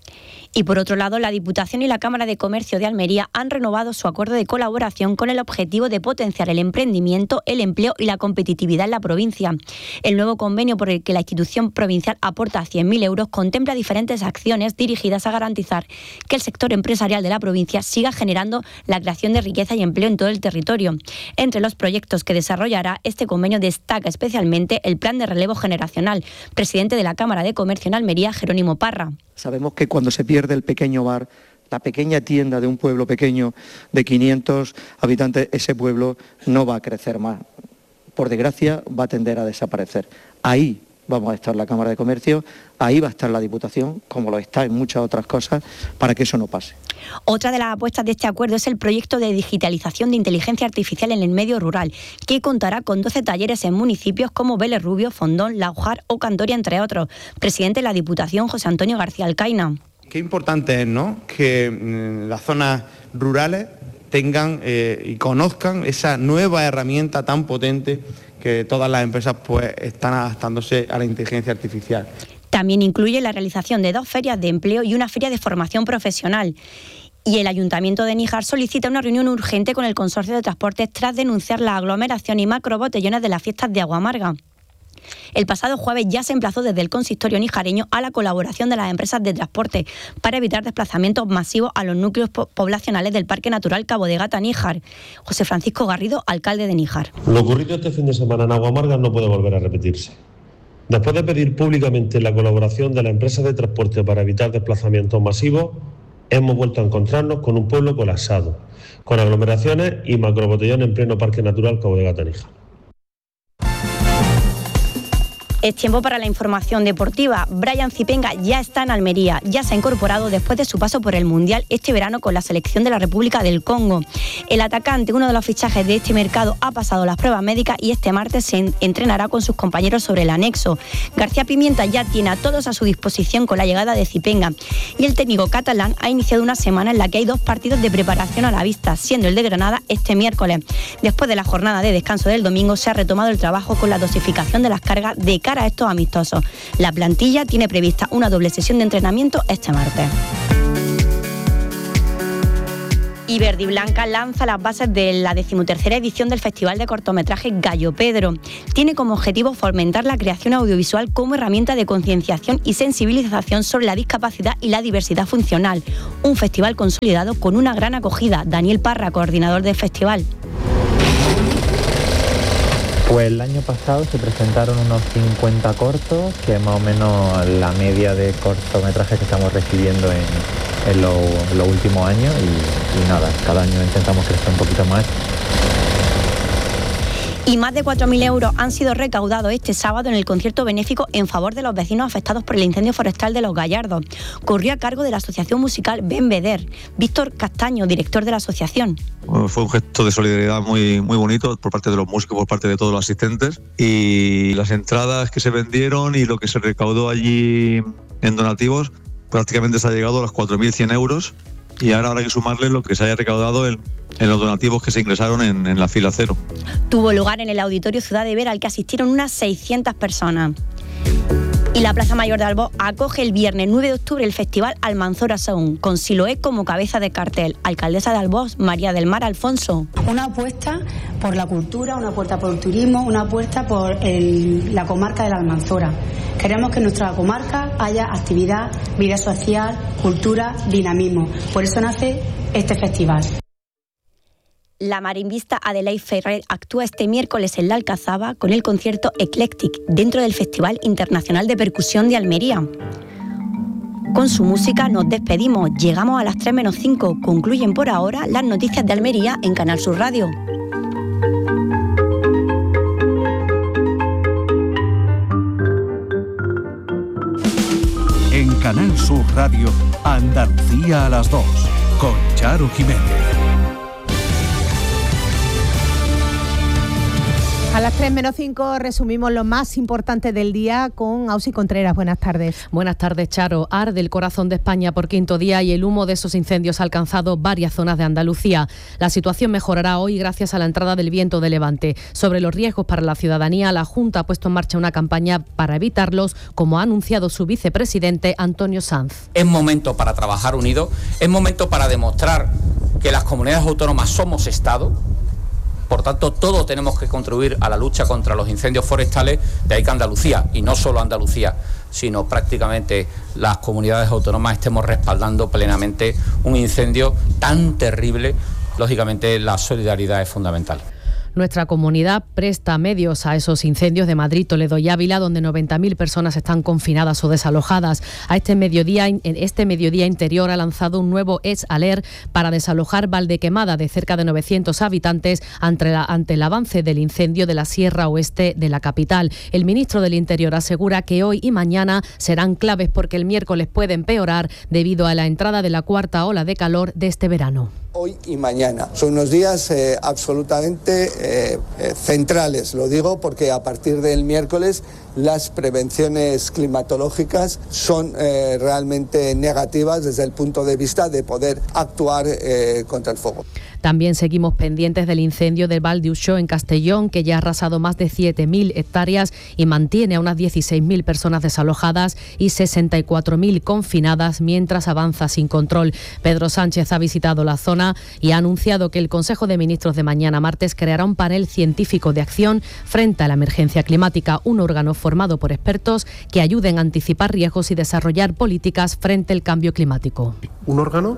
Y por otro lado, la Diputación y la Cámara de Comercio de Almería han renovado su acuerdo de colaboración con el objetivo de potenciar el emprendimiento, el empleo y la competitividad en la provincia. El nuevo convenio por el que la institución provincial aporta 100.000 euros contempla diferentes acciones dirigidas a garantizar que el sector empresarial de la provincia siga generando la creación de riqueza y empleo en todo el territorio. Entre los proyectos que desarrollará este convenio destaca especialmente el Plan de Relevo Generacional. Presidente de la Cámara de Comercio en Almería, Jerónimo Parra. Sabemos que cuando se pierde el pequeño bar, la pequeña tienda de un pueblo pequeño de 500 habitantes, ese pueblo no va a crecer más. Por desgracia, va a tender a desaparecer. Ahí vamos a estar la Cámara de Comercio, ahí va a estar la Diputación, como lo está en muchas otras cosas, para que eso no pase. Otra de las apuestas de este acuerdo es el proyecto de digitalización de inteligencia artificial en el medio rural, que contará con 12 talleres en municipios como Vélez Rubio, Fondón, Laujar o Cantoria, entre otros. Presidente de la Diputación, José Antonio García Alcaina. Qué importante es, ¿no?, que las zonas rurales tengan y conozcan esa nueva herramienta tan potente que todas las empresas pues están adaptándose a la inteligencia artificial. También incluye la realización de 2 ferias de empleo y una feria de formación profesional. Y el Ayuntamiento de Níjar solicita una reunión urgente con el Consorcio de Transportes tras denunciar la aglomeración y macrobotellones de las fiestas de Agua Amarga. El pasado jueves ya se emplazó desde el consistorio nijareño a la colaboración de las empresas de transporte para evitar desplazamientos masivos a los núcleos poblacionales del Parque Natural Cabo de Gata, Níjar. José Francisco Garrido, alcalde de Níjar. Lo ocurrido este fin de semana en Agua Amarga no puede volver a repetirse. Después de pedir públicamente la colaboración de la empresa de transporte para evitar desplazamientos masivos, hemos vuelto a encontrarnos con un pueblo colapsado, con aglomeraciones y macrobotellón en pleno Parque Natural Cabo de Gata-Níjar. Es tiempo para la información deportiva. Brian Zipenga ya está en Almería, ya se ha incorporado después de su paso por el Mundial este verano con la selección de la República del Congo. El atacante, uno de los fichajes de este mercado, ha pasado las pruebas médicas y este martes se entrenará con sus compañeros sobre el anexo. García Pimienta ya tiene a todos a su disposición con la llegada de Zipenga y el técnico catalán ha iniciado una semana en la que hay 2 partidos de preparación a la vista, siendo el de Granada este miércoles. Después de la jornada de descanso del domingo se ha retomado el trabajo con la dosificación de las cargas de cara a estos amistosos. La plantilla tiene prevista una doble sesión de entrenamiento este martes. Y Verde y Blanca lanza las bases de la 13ª edición del Festival de Cortometrajes Gallo Pedro. Tiene como objetivo fomentar la creación audiovisual como herramienta de concienciación y sensibilización sobre la discapacidad y la diversidad funcional. Un festival consolidado con una gran acogida. Daniel Parra, coordinador del festival. Pues el año pasado se presentaron unos 50 cortos, que es más o menos la media de cortometrajes que estamos recibiendo en los últimos años y nada, cada año intentamos crecer un poquito más. Y más de 4.000 euros han sido recaudados este sábado en el concierto benéfico en favor de los vecinos afectados por el incendio forestal de Los Gallardos. Corrió a cargo de la asociación musical Ben Veder. Víctor Castaño, director de la asociación. Fue un gesto de solidaridad muy bonito por parte de los músicos, por parte de todos los asistentes, y las entradas que se vendieron y lo que se recaudó allí en donativos prácticamente se ha llegado a los 4.100 euros y ahora habrá que sumarle lo que se haya recaudado en los donativos que se ingresaron en la fila cero. Tuvo lugar en el Auditorio Ciudad de Vera, al que asistieron unas 600 personas. Y la Plaza Mayor de Albós acoge el viernes 9 de octubre el Festival Almanzora Sound, con Siloé como cabeza de cartel. Alcaldesa de Albós, María del Mar Alfonso. Una apuesta por la cultura, una apuesta por el turismo, una apuesta por la comarca de la Almanzora. Queremos que en nuestra comarca haya actividad, vida social, cultura, dinamismo. Por eso nace este festival. La marimbista Adelaide Ferrer actúa este miércoles en la Alcazaba con el concierto Eclectic dentro del Festival Internacional de Percusión de Almería. Con su música nos despedimos. Llegamos a las 3:05. Concluyen por ahora las noticias de Almería en Canal Sur Radio. En Canal Sur Radio, Andalucía a las 2, con Charo Jiménez. A las 3:05 resumimos lo más importante del día con Ausi Contreras. Buenas tardes. Buenas tardes, Charo. Arde el corazón de España por quinto día y el humo de esos incendios ha alcanzado varias zonas de Andalucía. La situación mejorará hoy gracias a la entrada del viento de levante. Sobre los riesgos para la ciudadanía, la Junta ha puesto en marcha una campaña para evitarlos, como ha anunciado su vicepresidente Antonio Sanz. Es momento para trabajar unidos, es momento para demostrar que las comunidades autónomas somos Estado. Por tanto, todos tenemos que contribuir a la lucha contra los incendios forestales, de ahí que Andalucía, y no solo Andalucía, sino prácticamente las comunidades autónomas estemos respaldando plenamente un incendio tan terrible. Lógicamente, la solidaridad es fundamental. Nuestra comunidad presta medios a esos incendios de Madrid, Toledo y Ávila, donde 90.000 personas están confinadas o desalojadas. En este mediodía interior ha lanzado un nuevo ES Alert para desalojar Valdequemada, de cerca de 900 habitantes, ante el avance del incendio de la Sierra Oeste de la capital. El ministro del Interior asegura que hoy y mañana serán claves porque el miércoles puede empeorar debido a la entrada de la cuarta ola de calor de este verano. Hoy y mañana. Son unos días absolutamente centrales, lo digo porque a partir del miércoles las prevenciones climatológicas son realmente negativas desde el punto de vista de poder actuar contra el fuego. También seguimos pendientes del incendio del Val de Uxó en Castellón, que ya ha arrasado más de 7.000 hectáreas y mantiene a unas 16.000 personas desalojadas y 64.000 confinadas mientras avanza sin control. Pedro Sánchez ha visitado la zona y ha anunciado que el Consejo de Ministros de mañana martes creará un panel científico de acción frente a la emergencia climática, un órgano formado por expertos que ayuden a anticipar riesgos y desarrollar políticas frente al cambio climático. Un órgano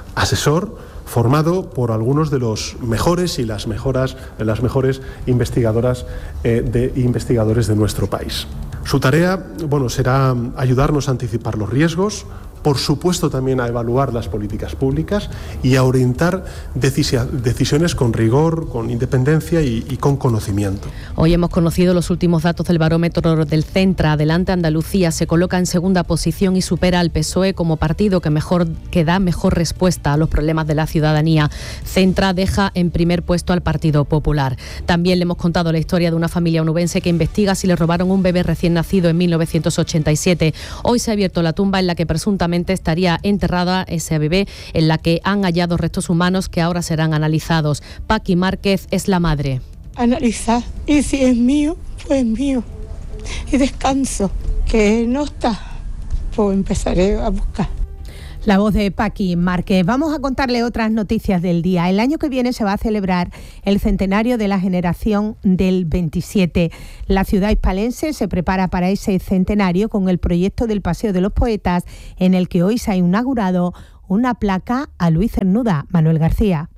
asesor formado por algunos de los mejores y las mejores investigadoras e investigadores de nuestro país. Su tarea, será ayudarnos a anticipar los riesgos, por supuesto también a evaluar las políticas públicas y a orientar decisiones con rigor, con independencia y con conocimiento. Hoy hemos conocido los últimos datos del barómetro del Centra. Adelante Andalucía se coloca en segunda posición y supera al PSOE como partido que da mejor respuesta a los problemas de la ciudadanía. Centra deja en primer puesto al Partido Popular. También le hemos contado la historia de una familia onubense que investiga si le robaron un bebé recién nacido en 1987. Hoy se ha abierto la tumba en la que presuntamente estaría enterrada ese bebé, en la que han hallado restos humanos que ahora serán analizados. Paqui Márquez es la madre. Analizar, y si es mío, pues mío. Y descanso, que no está, pues empezaré a buscar. La voz de Paqui Márquez. Vamos a contarle otras noticias del día. El año que viene se va a celebrar el centenario de la generación del 27. La ciudad hispalense se prepara para ese centenario con el proyecto del Paseo de los Poetas, en el que hoy se ha inaugurado una placa a Luis Cernuda. Manuel García.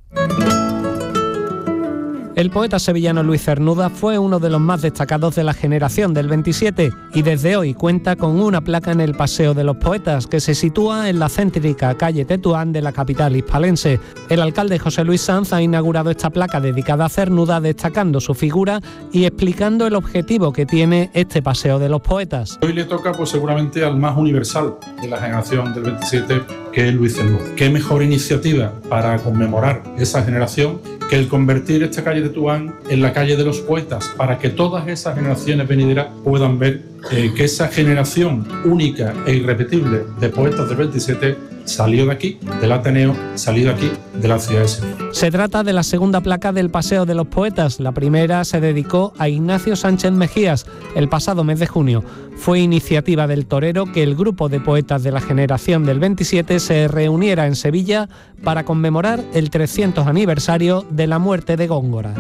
El poeta sevillano Luis Cernuda fue uno de los más destacados de la generación del 27 y desde hoy cuenta con una placa en el Paseo de los Poetas que se sitúa en la céntrica calle Tetuán de la capital hispalense. El alcalde José Luis Sanz ha inaugurado esta placa dedicada a Cernuda, destacando su figura y explicando el objetivo que tiene este Paseo de los Poetas. Hoy le toca seguramente al más universal de la generación del 27, que es Luis Cernuda. ¿Qué mejor iniciativa para conmemorar esa generación que el convertir esta calle de Tetuán en la calle de los poetas, para que todas esas generaciones venideras puedan ver que esa generación única e irrepetible de poetas del 27 salió de aquí, del Ateneo, salió de aquí, de la ciudad de Sevilla. Se trata de la segunda placa del Paseo de los Poetas. La primera se dedicó a Ignacio Sánchez Mejías el pasado mes de junio. Fue iniciativa del torero que el grupo de poetas de la generación del 27 se reuniera en Sevilla para conmemorar el 300 aniversario de la muerte de Góngora.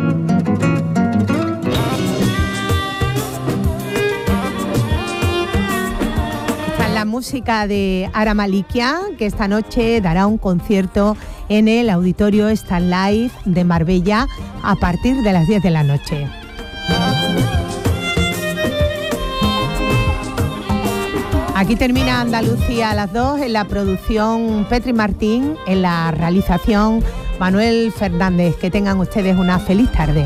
La música de Ara Malikia, que esta noche dará un concierto en el Auditorio Starlight de Marbella a partir de las 10 de la noche. Aquí termina Andalucía a las 2, en la producción Petri Martín, en la realización Manuel Fernández. Que tengan ustedes una feliz tarde.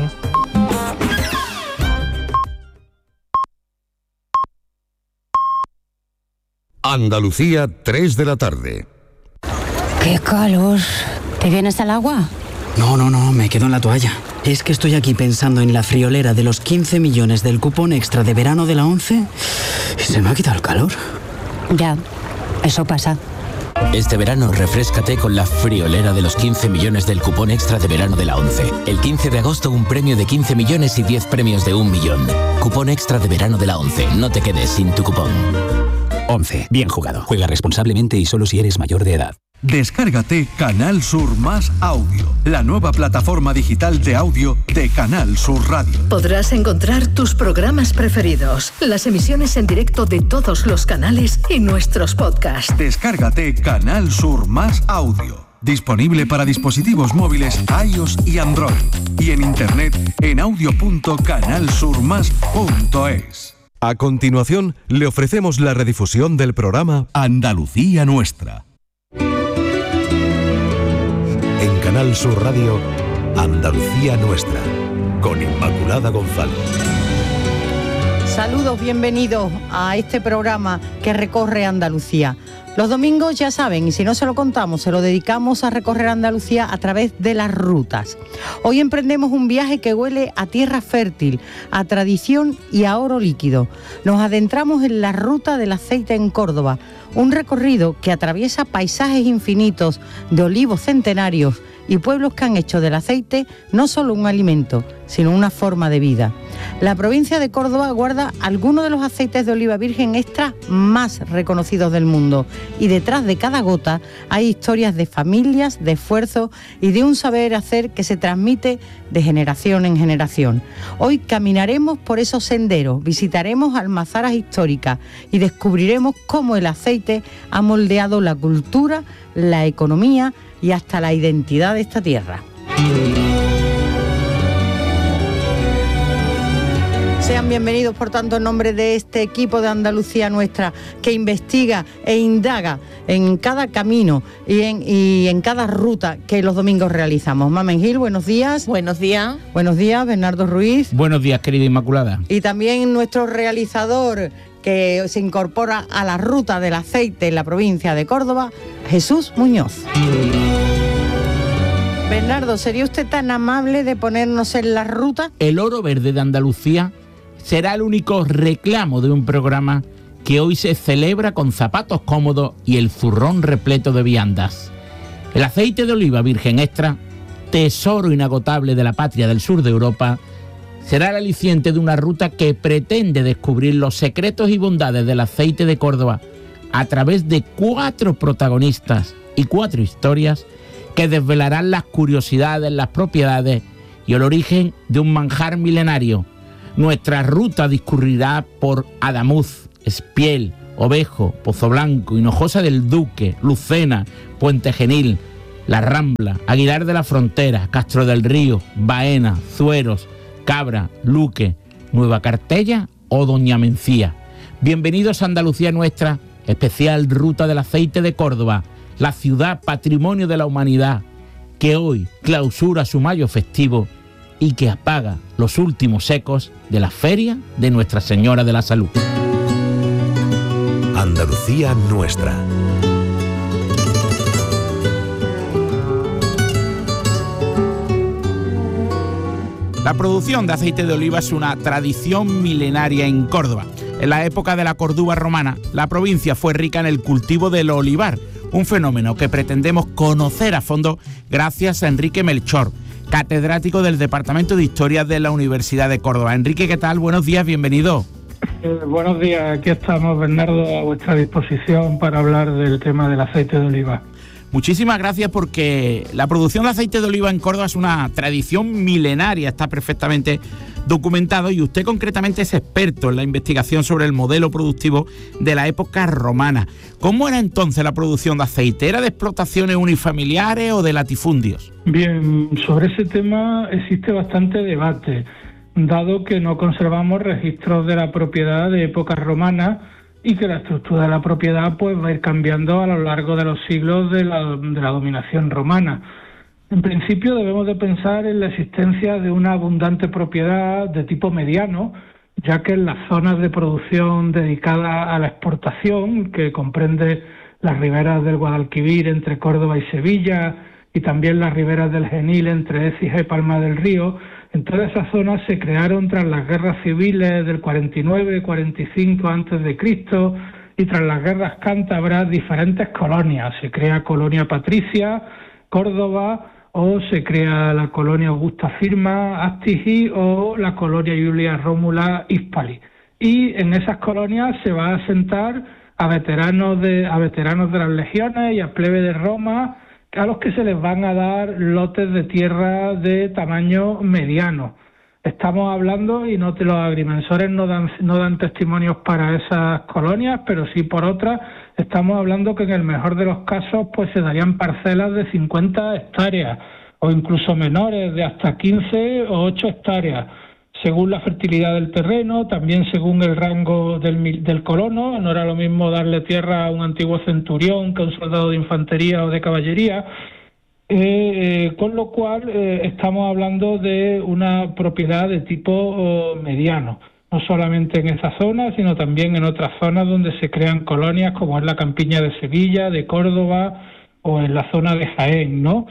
Andalucía, 3 de la tarde. ¡Qué calor! ¿Te vienes al agua? No, me quedo en la toalla. Es que estoy aquí pensando en la friolera de los 15 millones del cupón extra de verano de la 11 y se me ha quitado el calor. Ya, eso pasa. Este verano refréscate con la friolera de los 15 millones del cupón extra de verano de la 11. El 15 de agosto un premio de 15 millones y 10 premios de 1 millón. Cupón extra de verano de la 11. No te quedes sin tu cupón. 11. Bien jugado. Juega responsablemente y solo si eres mayor de edad. Descárgate Canal Sur Más Audio, la nueva plataforma digital de audio de Canal Sur Radio. Podrás encontrar tus programas preferidos, las emisiones en directo de todos los canales y nuestros podcasts. Descárgate Canal Sur Más Audio. Disponible para dispositivos móviles iOS y Android. Y en internet en audio.canalsurmas.es. A continuación, le ofrecemos la redifusión del programa Andalucía Nuestra. En Canal Sur Radio, Andalucía Nuestra, con Inmaculada González. Saludos, bienvenidos a este programa que recorre Andalucía. Los domingos, ya saben, y si no se lo contamos, se lo dedicamos a recorrer Andalucía a través de las rutas. Hoy emprendemos un viaje que huele a tierra fértil, a tradición y a oro líquido. Nos adentramos en la ruta del aceite en Córdoba, un recorrido que atraviesa paisajes infinitos de olivos centenarios y pueblos que han hecho del aceite no solo un alimento, sino una forma de vida. La provincia de Córdoba guarda algunos de los aceites de oliva virgen extra más reconocidos del mundo, y detrás de cada gota hay historias de familias, de esfuerzo y de un saber hacer que se transmite de generación en generación. Hoy caminaremos por esos senderos, visitaremos almazaras históricas y descubriremos cómo el aceite ha moldeado la cultura, la economía y hasta la identidad de esta tierra. Sean bienvenidos, por tanto, en nombre de este equipo de Andalucía Nuestra, que investiga e indaga en cada camino y en cada ruta que los domingos realizamos. Mamen Gil, buenos días. Buenos días. Buenos días, Bernardo Ruiz. Buenos días, querida Inmaculada. Y también nuestro realizador, que se incorpora a la ruta del aceite en la provincia de Córdoba, Jesús Muñoz. Bernardo, ¿sería usted tan amable de ponernos en la ruta? El oro verde de Andalucía será el único reclamo de un programa que hoy se celebra con zapatos cómodos y el zurrón repleto de viandas. El aceite de oliva virgen extra, tesoro inagotable de la patria del sur de Europa, será el aliciente de una ruta que pretende descubrir los secretos y bondades del aceite de Córdoba a través de 4 protagonistas y 4 historias que desvelarán las curiosidades, las propiedades y el origen de un manjar milenario. Nuestra ruta discurrirá por Adamuz, Espiel, Ovejo, Pozo Blanco, Hinojosa del Duque, Lucena, Puente Genil, La Rambla, Aguilar de la Frontera, Castro del Río, Baena, Zueros, Cabra, Luque, Nueva Cartella o Doña Mencía. Bienvenidos a Andalucía Nuestra, especial Ruta del Aceite de Córdoba, la ciudad patrimonio de la humanidad, que hoy clausura su mayo festivo y que apaga los últimos ecos de la feria de Nuestra Señora de la Salud. Andalucía Nuestra. La producción de aceite de oliva es una tradición milenaria en Córdoba. En la época de la Córdoba romana, la provincia fue rica en el cultivo del olivar, un fenómeno que pretendemos conocer a fondo gracias a Enrique Melchor, catedrático del Departamento de Historia de la Universidad de Córdoba. Enrique, ¿qué tal? Buenos días, bienvenido. Buenos días, aquí estamos, Bernardo, a vuestra disposición para hablar del tema del aceite de oliva. Muchísimas gracias, porque la producción de aceite de oliva en Córdoba es una tradición milenaria, está perfectamente documentado, y usted concretamente es experto en la investigación sobre el modelo productivo de la época romana. ¿Cómo era entonces la producción de aceite? ¿Era de explotaciones unifamiliares o de latifundios? Bien, sobre ese tema existe bastante debate, dado que no conservamos registros de la propiedad de épocas romanas y que la estructura de la propiedad pues va a ir cambiando a lo largo de los siglos de la dominación romana. En principio debemos de pensar en la existencia de una abundante propiedad de tipo mediano, ya que en las zonas de producción dedicadas a la exportación, que comprende las riberas del Guadalquivir entre Córdoba y Sevilla, y también las riberas del Genil entre Écija y Palma del Río, en todas esas zonas se crearon tras las guerras civiles del 49-45 a.C. y tras las guerras cántabras diferentes colonias. Se crea Colonia Patricia, Córdoba, o se crea la Colonia Augusta Firma, Astigi, o la Colonia Julia Rómula, Hispali. Y en esas colonias se va a asentar a veteranos de las legiones y a plebe de Roma, a los que se les van a dar lotes de tierra de tamaño mediano. Estamos hablando, y los agrimensores no dan testimonios para esas colonias, pero sí por otras, estamos hablando que en el mejor de los casos pues se darían parcelas de 50 hectáreas, o incluso menores, de hasta 15 o 8 hectáreas, según la fertilidad del terreno, también según el rango del colono. No era lo mismo darle tierra a un antiguo centurión que a un soldado de infantería o de caballería, con lo cual estamos hablando de una propiedad de tipo mediano, no solamente en esa zona, sino también en otras zonas donde se crean colonias, como es la campiña de Sevilla, de Córdoba o en la zona de Jaén, ¿no?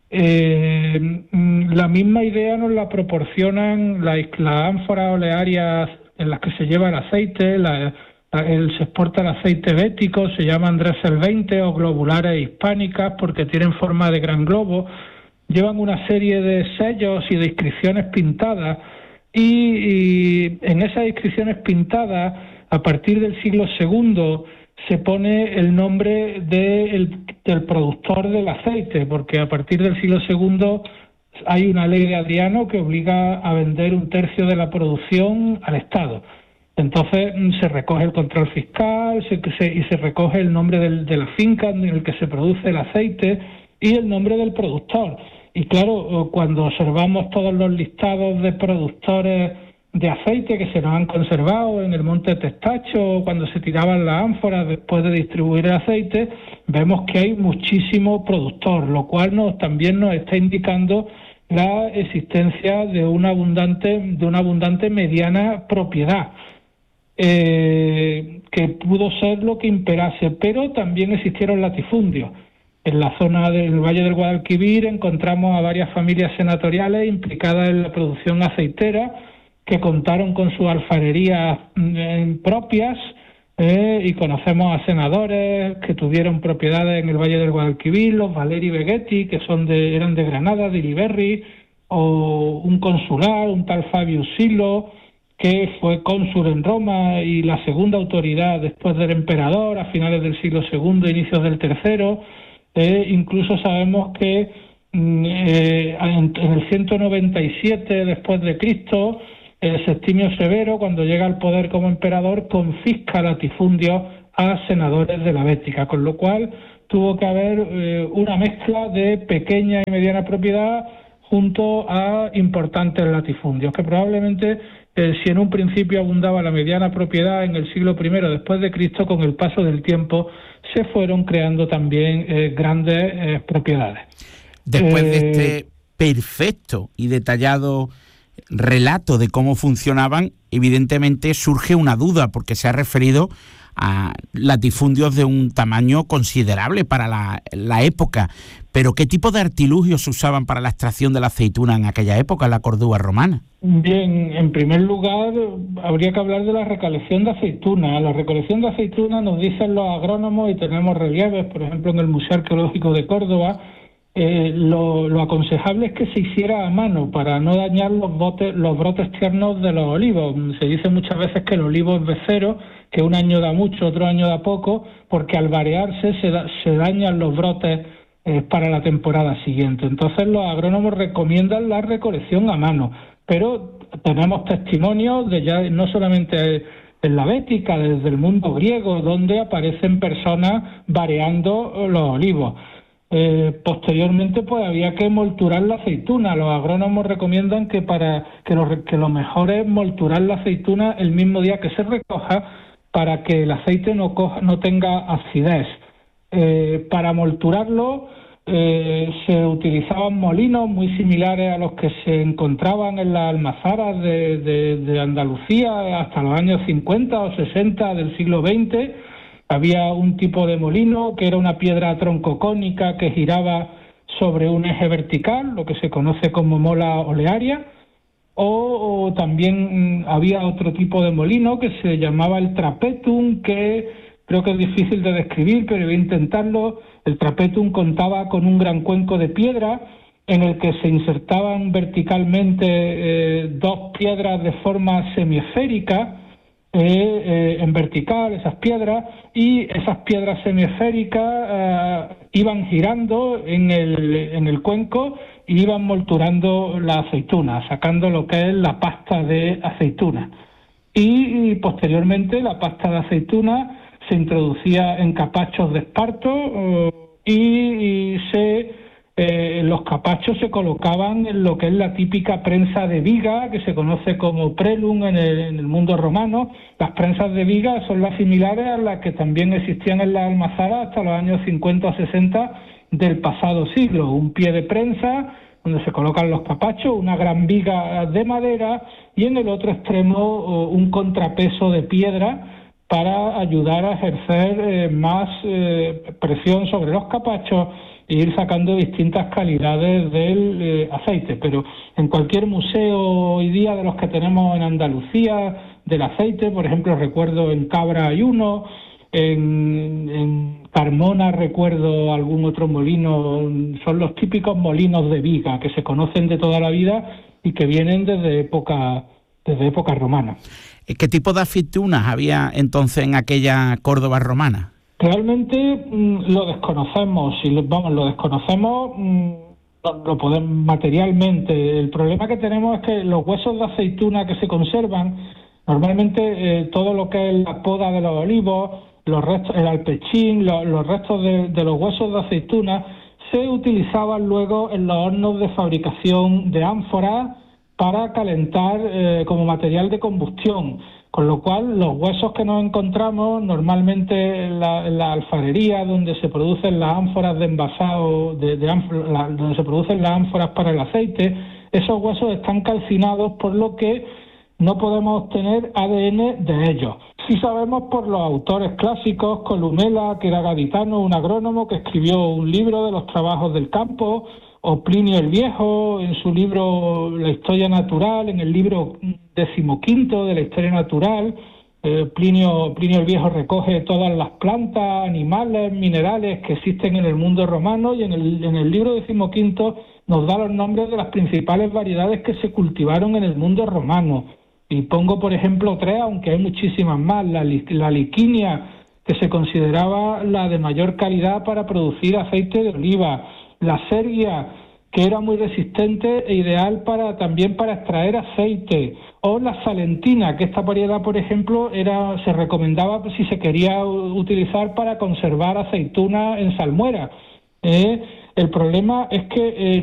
La misma idea nos la proporcionan las ánforas olearias en las que se lleva el aceite. Se exporta el aceite bético, se llaman Dressel 20 o globulares hispánicas porque tienen forma de gran globo. Llevan una serie de sellos y de inscripciones pintadas, y en esas inscripciones pintadas, a partir del siglo II, se pone el nombre del productor del aceite, porque a partir del siglo II hay una ley de Adriano que obliga a vender 1/3 de la producción al Estado. Entonces se recoge el control fiscal y se recoge el nombre de la finca en el que se produce el aceite y el nombre del productor. Y claro, cuando observamos todos los listados de productores de aceite que se nos han conservado en el monte Testacho, cuando se tiraban las ánforas después de distribuir el aceite, vemos que hay muchísimo productor, lo cual también nos está indicando la existencia de una abundante mediana propiedad, que pudo ser lo que imperase, pero también existieron latifundios. En la zona del Valle del Guadalquivir encontramos a varias familias senatoriales implicadas en la producción aceitera, que contaron con sus alfarerías propias, y conocemos a senadores que tuvieron propiedades en el Valle del Guadalquivir, los Valeri Beghetti, que eran de Granada, de Iriberri, o un consular, un tal Fabio Silo, que fue cónsul en Roma y la segunda autoridad después del emperador a finales del siglo II, inicios del III. Incluso sabemos que en el 197 después de Cristo, Septimio Severo, cuando llega al poder como emperador, confisca latifundios a senadores de la Bética, con lo cual tuvo que haber una mezcla de pequeña y mediana propiedad junto a importantes latifundios, que probablemente, si en un principio abundaba la mediana propiedad en el siglo I después de Cristo, con el paso del tiempo se fueron creando también grandes propiedades. Después de este perfecto y detallado relato de cómo funcionaban, evidentemente surge una duda, porque se ha referido a latifundios de un tamaño considerable para la época. Pero ¿qué tipo de artilugios se usaban para la extracción de la aceituna en aquella época, en la Córdoba romana? Bien, en primer lugar habría que hablar de la recolección de aceituna. La recolección de aceituna nos dicen los agrónomos, y tenemos relieves, por ejemplo en el Museo Arqueológico de Córdoba. Lo aconsejable es que se hiciera a mano para no dañar los brotes tiernos de los olivos. Se dice muchas veces que el olivo es becero, que un año da mucho, otro año da poco, porque al variarse se dañan los brotes para la temporada siguiente. Entonces los agrónomos recomiendan la recolección a mano, pero tenemos testimonios de ya no solamente en la Bética, desde el mundo griego, donde aparecen personas variando los olivos. Posteriormente pues había que molturar la aceituna. Los agrónomos recomiendan que lo mejor es molturar la aceituna el mismo día que se recoja, para que el aceite no tenga acidez. Para molturarlo se utilizaban molinos muy similares a los que se encontraban en las almazaras de Andalucía hasta los años 50 o 60 del siglo XX. Había un tipo de molino que era una piedra troncocónica que giraba sobre un eje vertical, lo que se conoce como mola olearia, o también había otro tipo de molino que se llamaba el trapetum, que creo que es difícil de describir, pero voy a intentarlo. El trapetum contaba con un gran cuenco de piedra en el que se insertaban verticalmente dos piedras de forma semiesférica, en vertical, esas piedras, y esas piedras semiesféricas iban girando en el cuenco y iban molturando la aceituna, sacando lo que es la pasta de aceituna. Y posteriormente la pasta de aceituna se introducía en capachos de esparto y los capachos se colocaban en lo que es la típica prensa de viga, que se conoce como prelum en el mundo romano. Las prensas de viga son las similares a las que también existían en las almazaras hasta los años 50 o 60 del pasado siglo. Un pie de prensa donde se colocan los capachos, una gran viga de madera y en el otro extremo un contrapeso de piedra para ayudar a ejercer más presión sobre los capachos e ir sacando distintas calidades del aceite. Pero en cualquier museo hoy día de los que tenemos en Andalucía del aceite, por ejemplo, recuerdo en Cabra hay uno, en Carmona recuerdo algún otro molino, son los típicos molinos de viga que se conocen de toda la vida y que vienen desde época romana. ¿Qué tipo de aceitunas había entonces en aquella Córdoba romana? Realmente lo desconocemos, lo podemos materialmente. El problema que tenemos es que los huesos de aceituna que se conservan, normalmente todo lo que es la poda de los olivos, los restos, el alpechín, los restos de los huesos de aceituna se utilizaban luego en los hornos de fabricación de ánforas para calentar como material de combustión. Con lo cual, los huesos que nos encontramos normalmente en la alfarería, donde se producen las ánforas de envasado, donde se producen las ánforas para el aceite, esos huesos están calcinados, por lo que no podemos obtener ADN de ellos. Sí sabemos por los autores clásicos, Columela, que era gaditano, un agrónomo que escribió un libro de los trabajos del campo, o Plinio el Viejo en su libro La Historia Natural, en el libro 15 de la Historia Natural. Plinio el Viejo recoge todas las plantas, animales, minerales que existen en el mundo romano, y en el libro 15 nos da los nombres de las principales variedades que se cultivaron en el mundo romano. Y pongo, por ejemplo, 3, aunque hay muchísimas más. La liquinia, que se consideraba la de mayor calidad para producir aceite de oliva. La sergia, que era muy resistente e ideal también para extraer aceite. O la salentina, que esta variedad, por ejemplo, se recomendaba si se quería utilizar para conservar aceituna en salmuera. El problema es que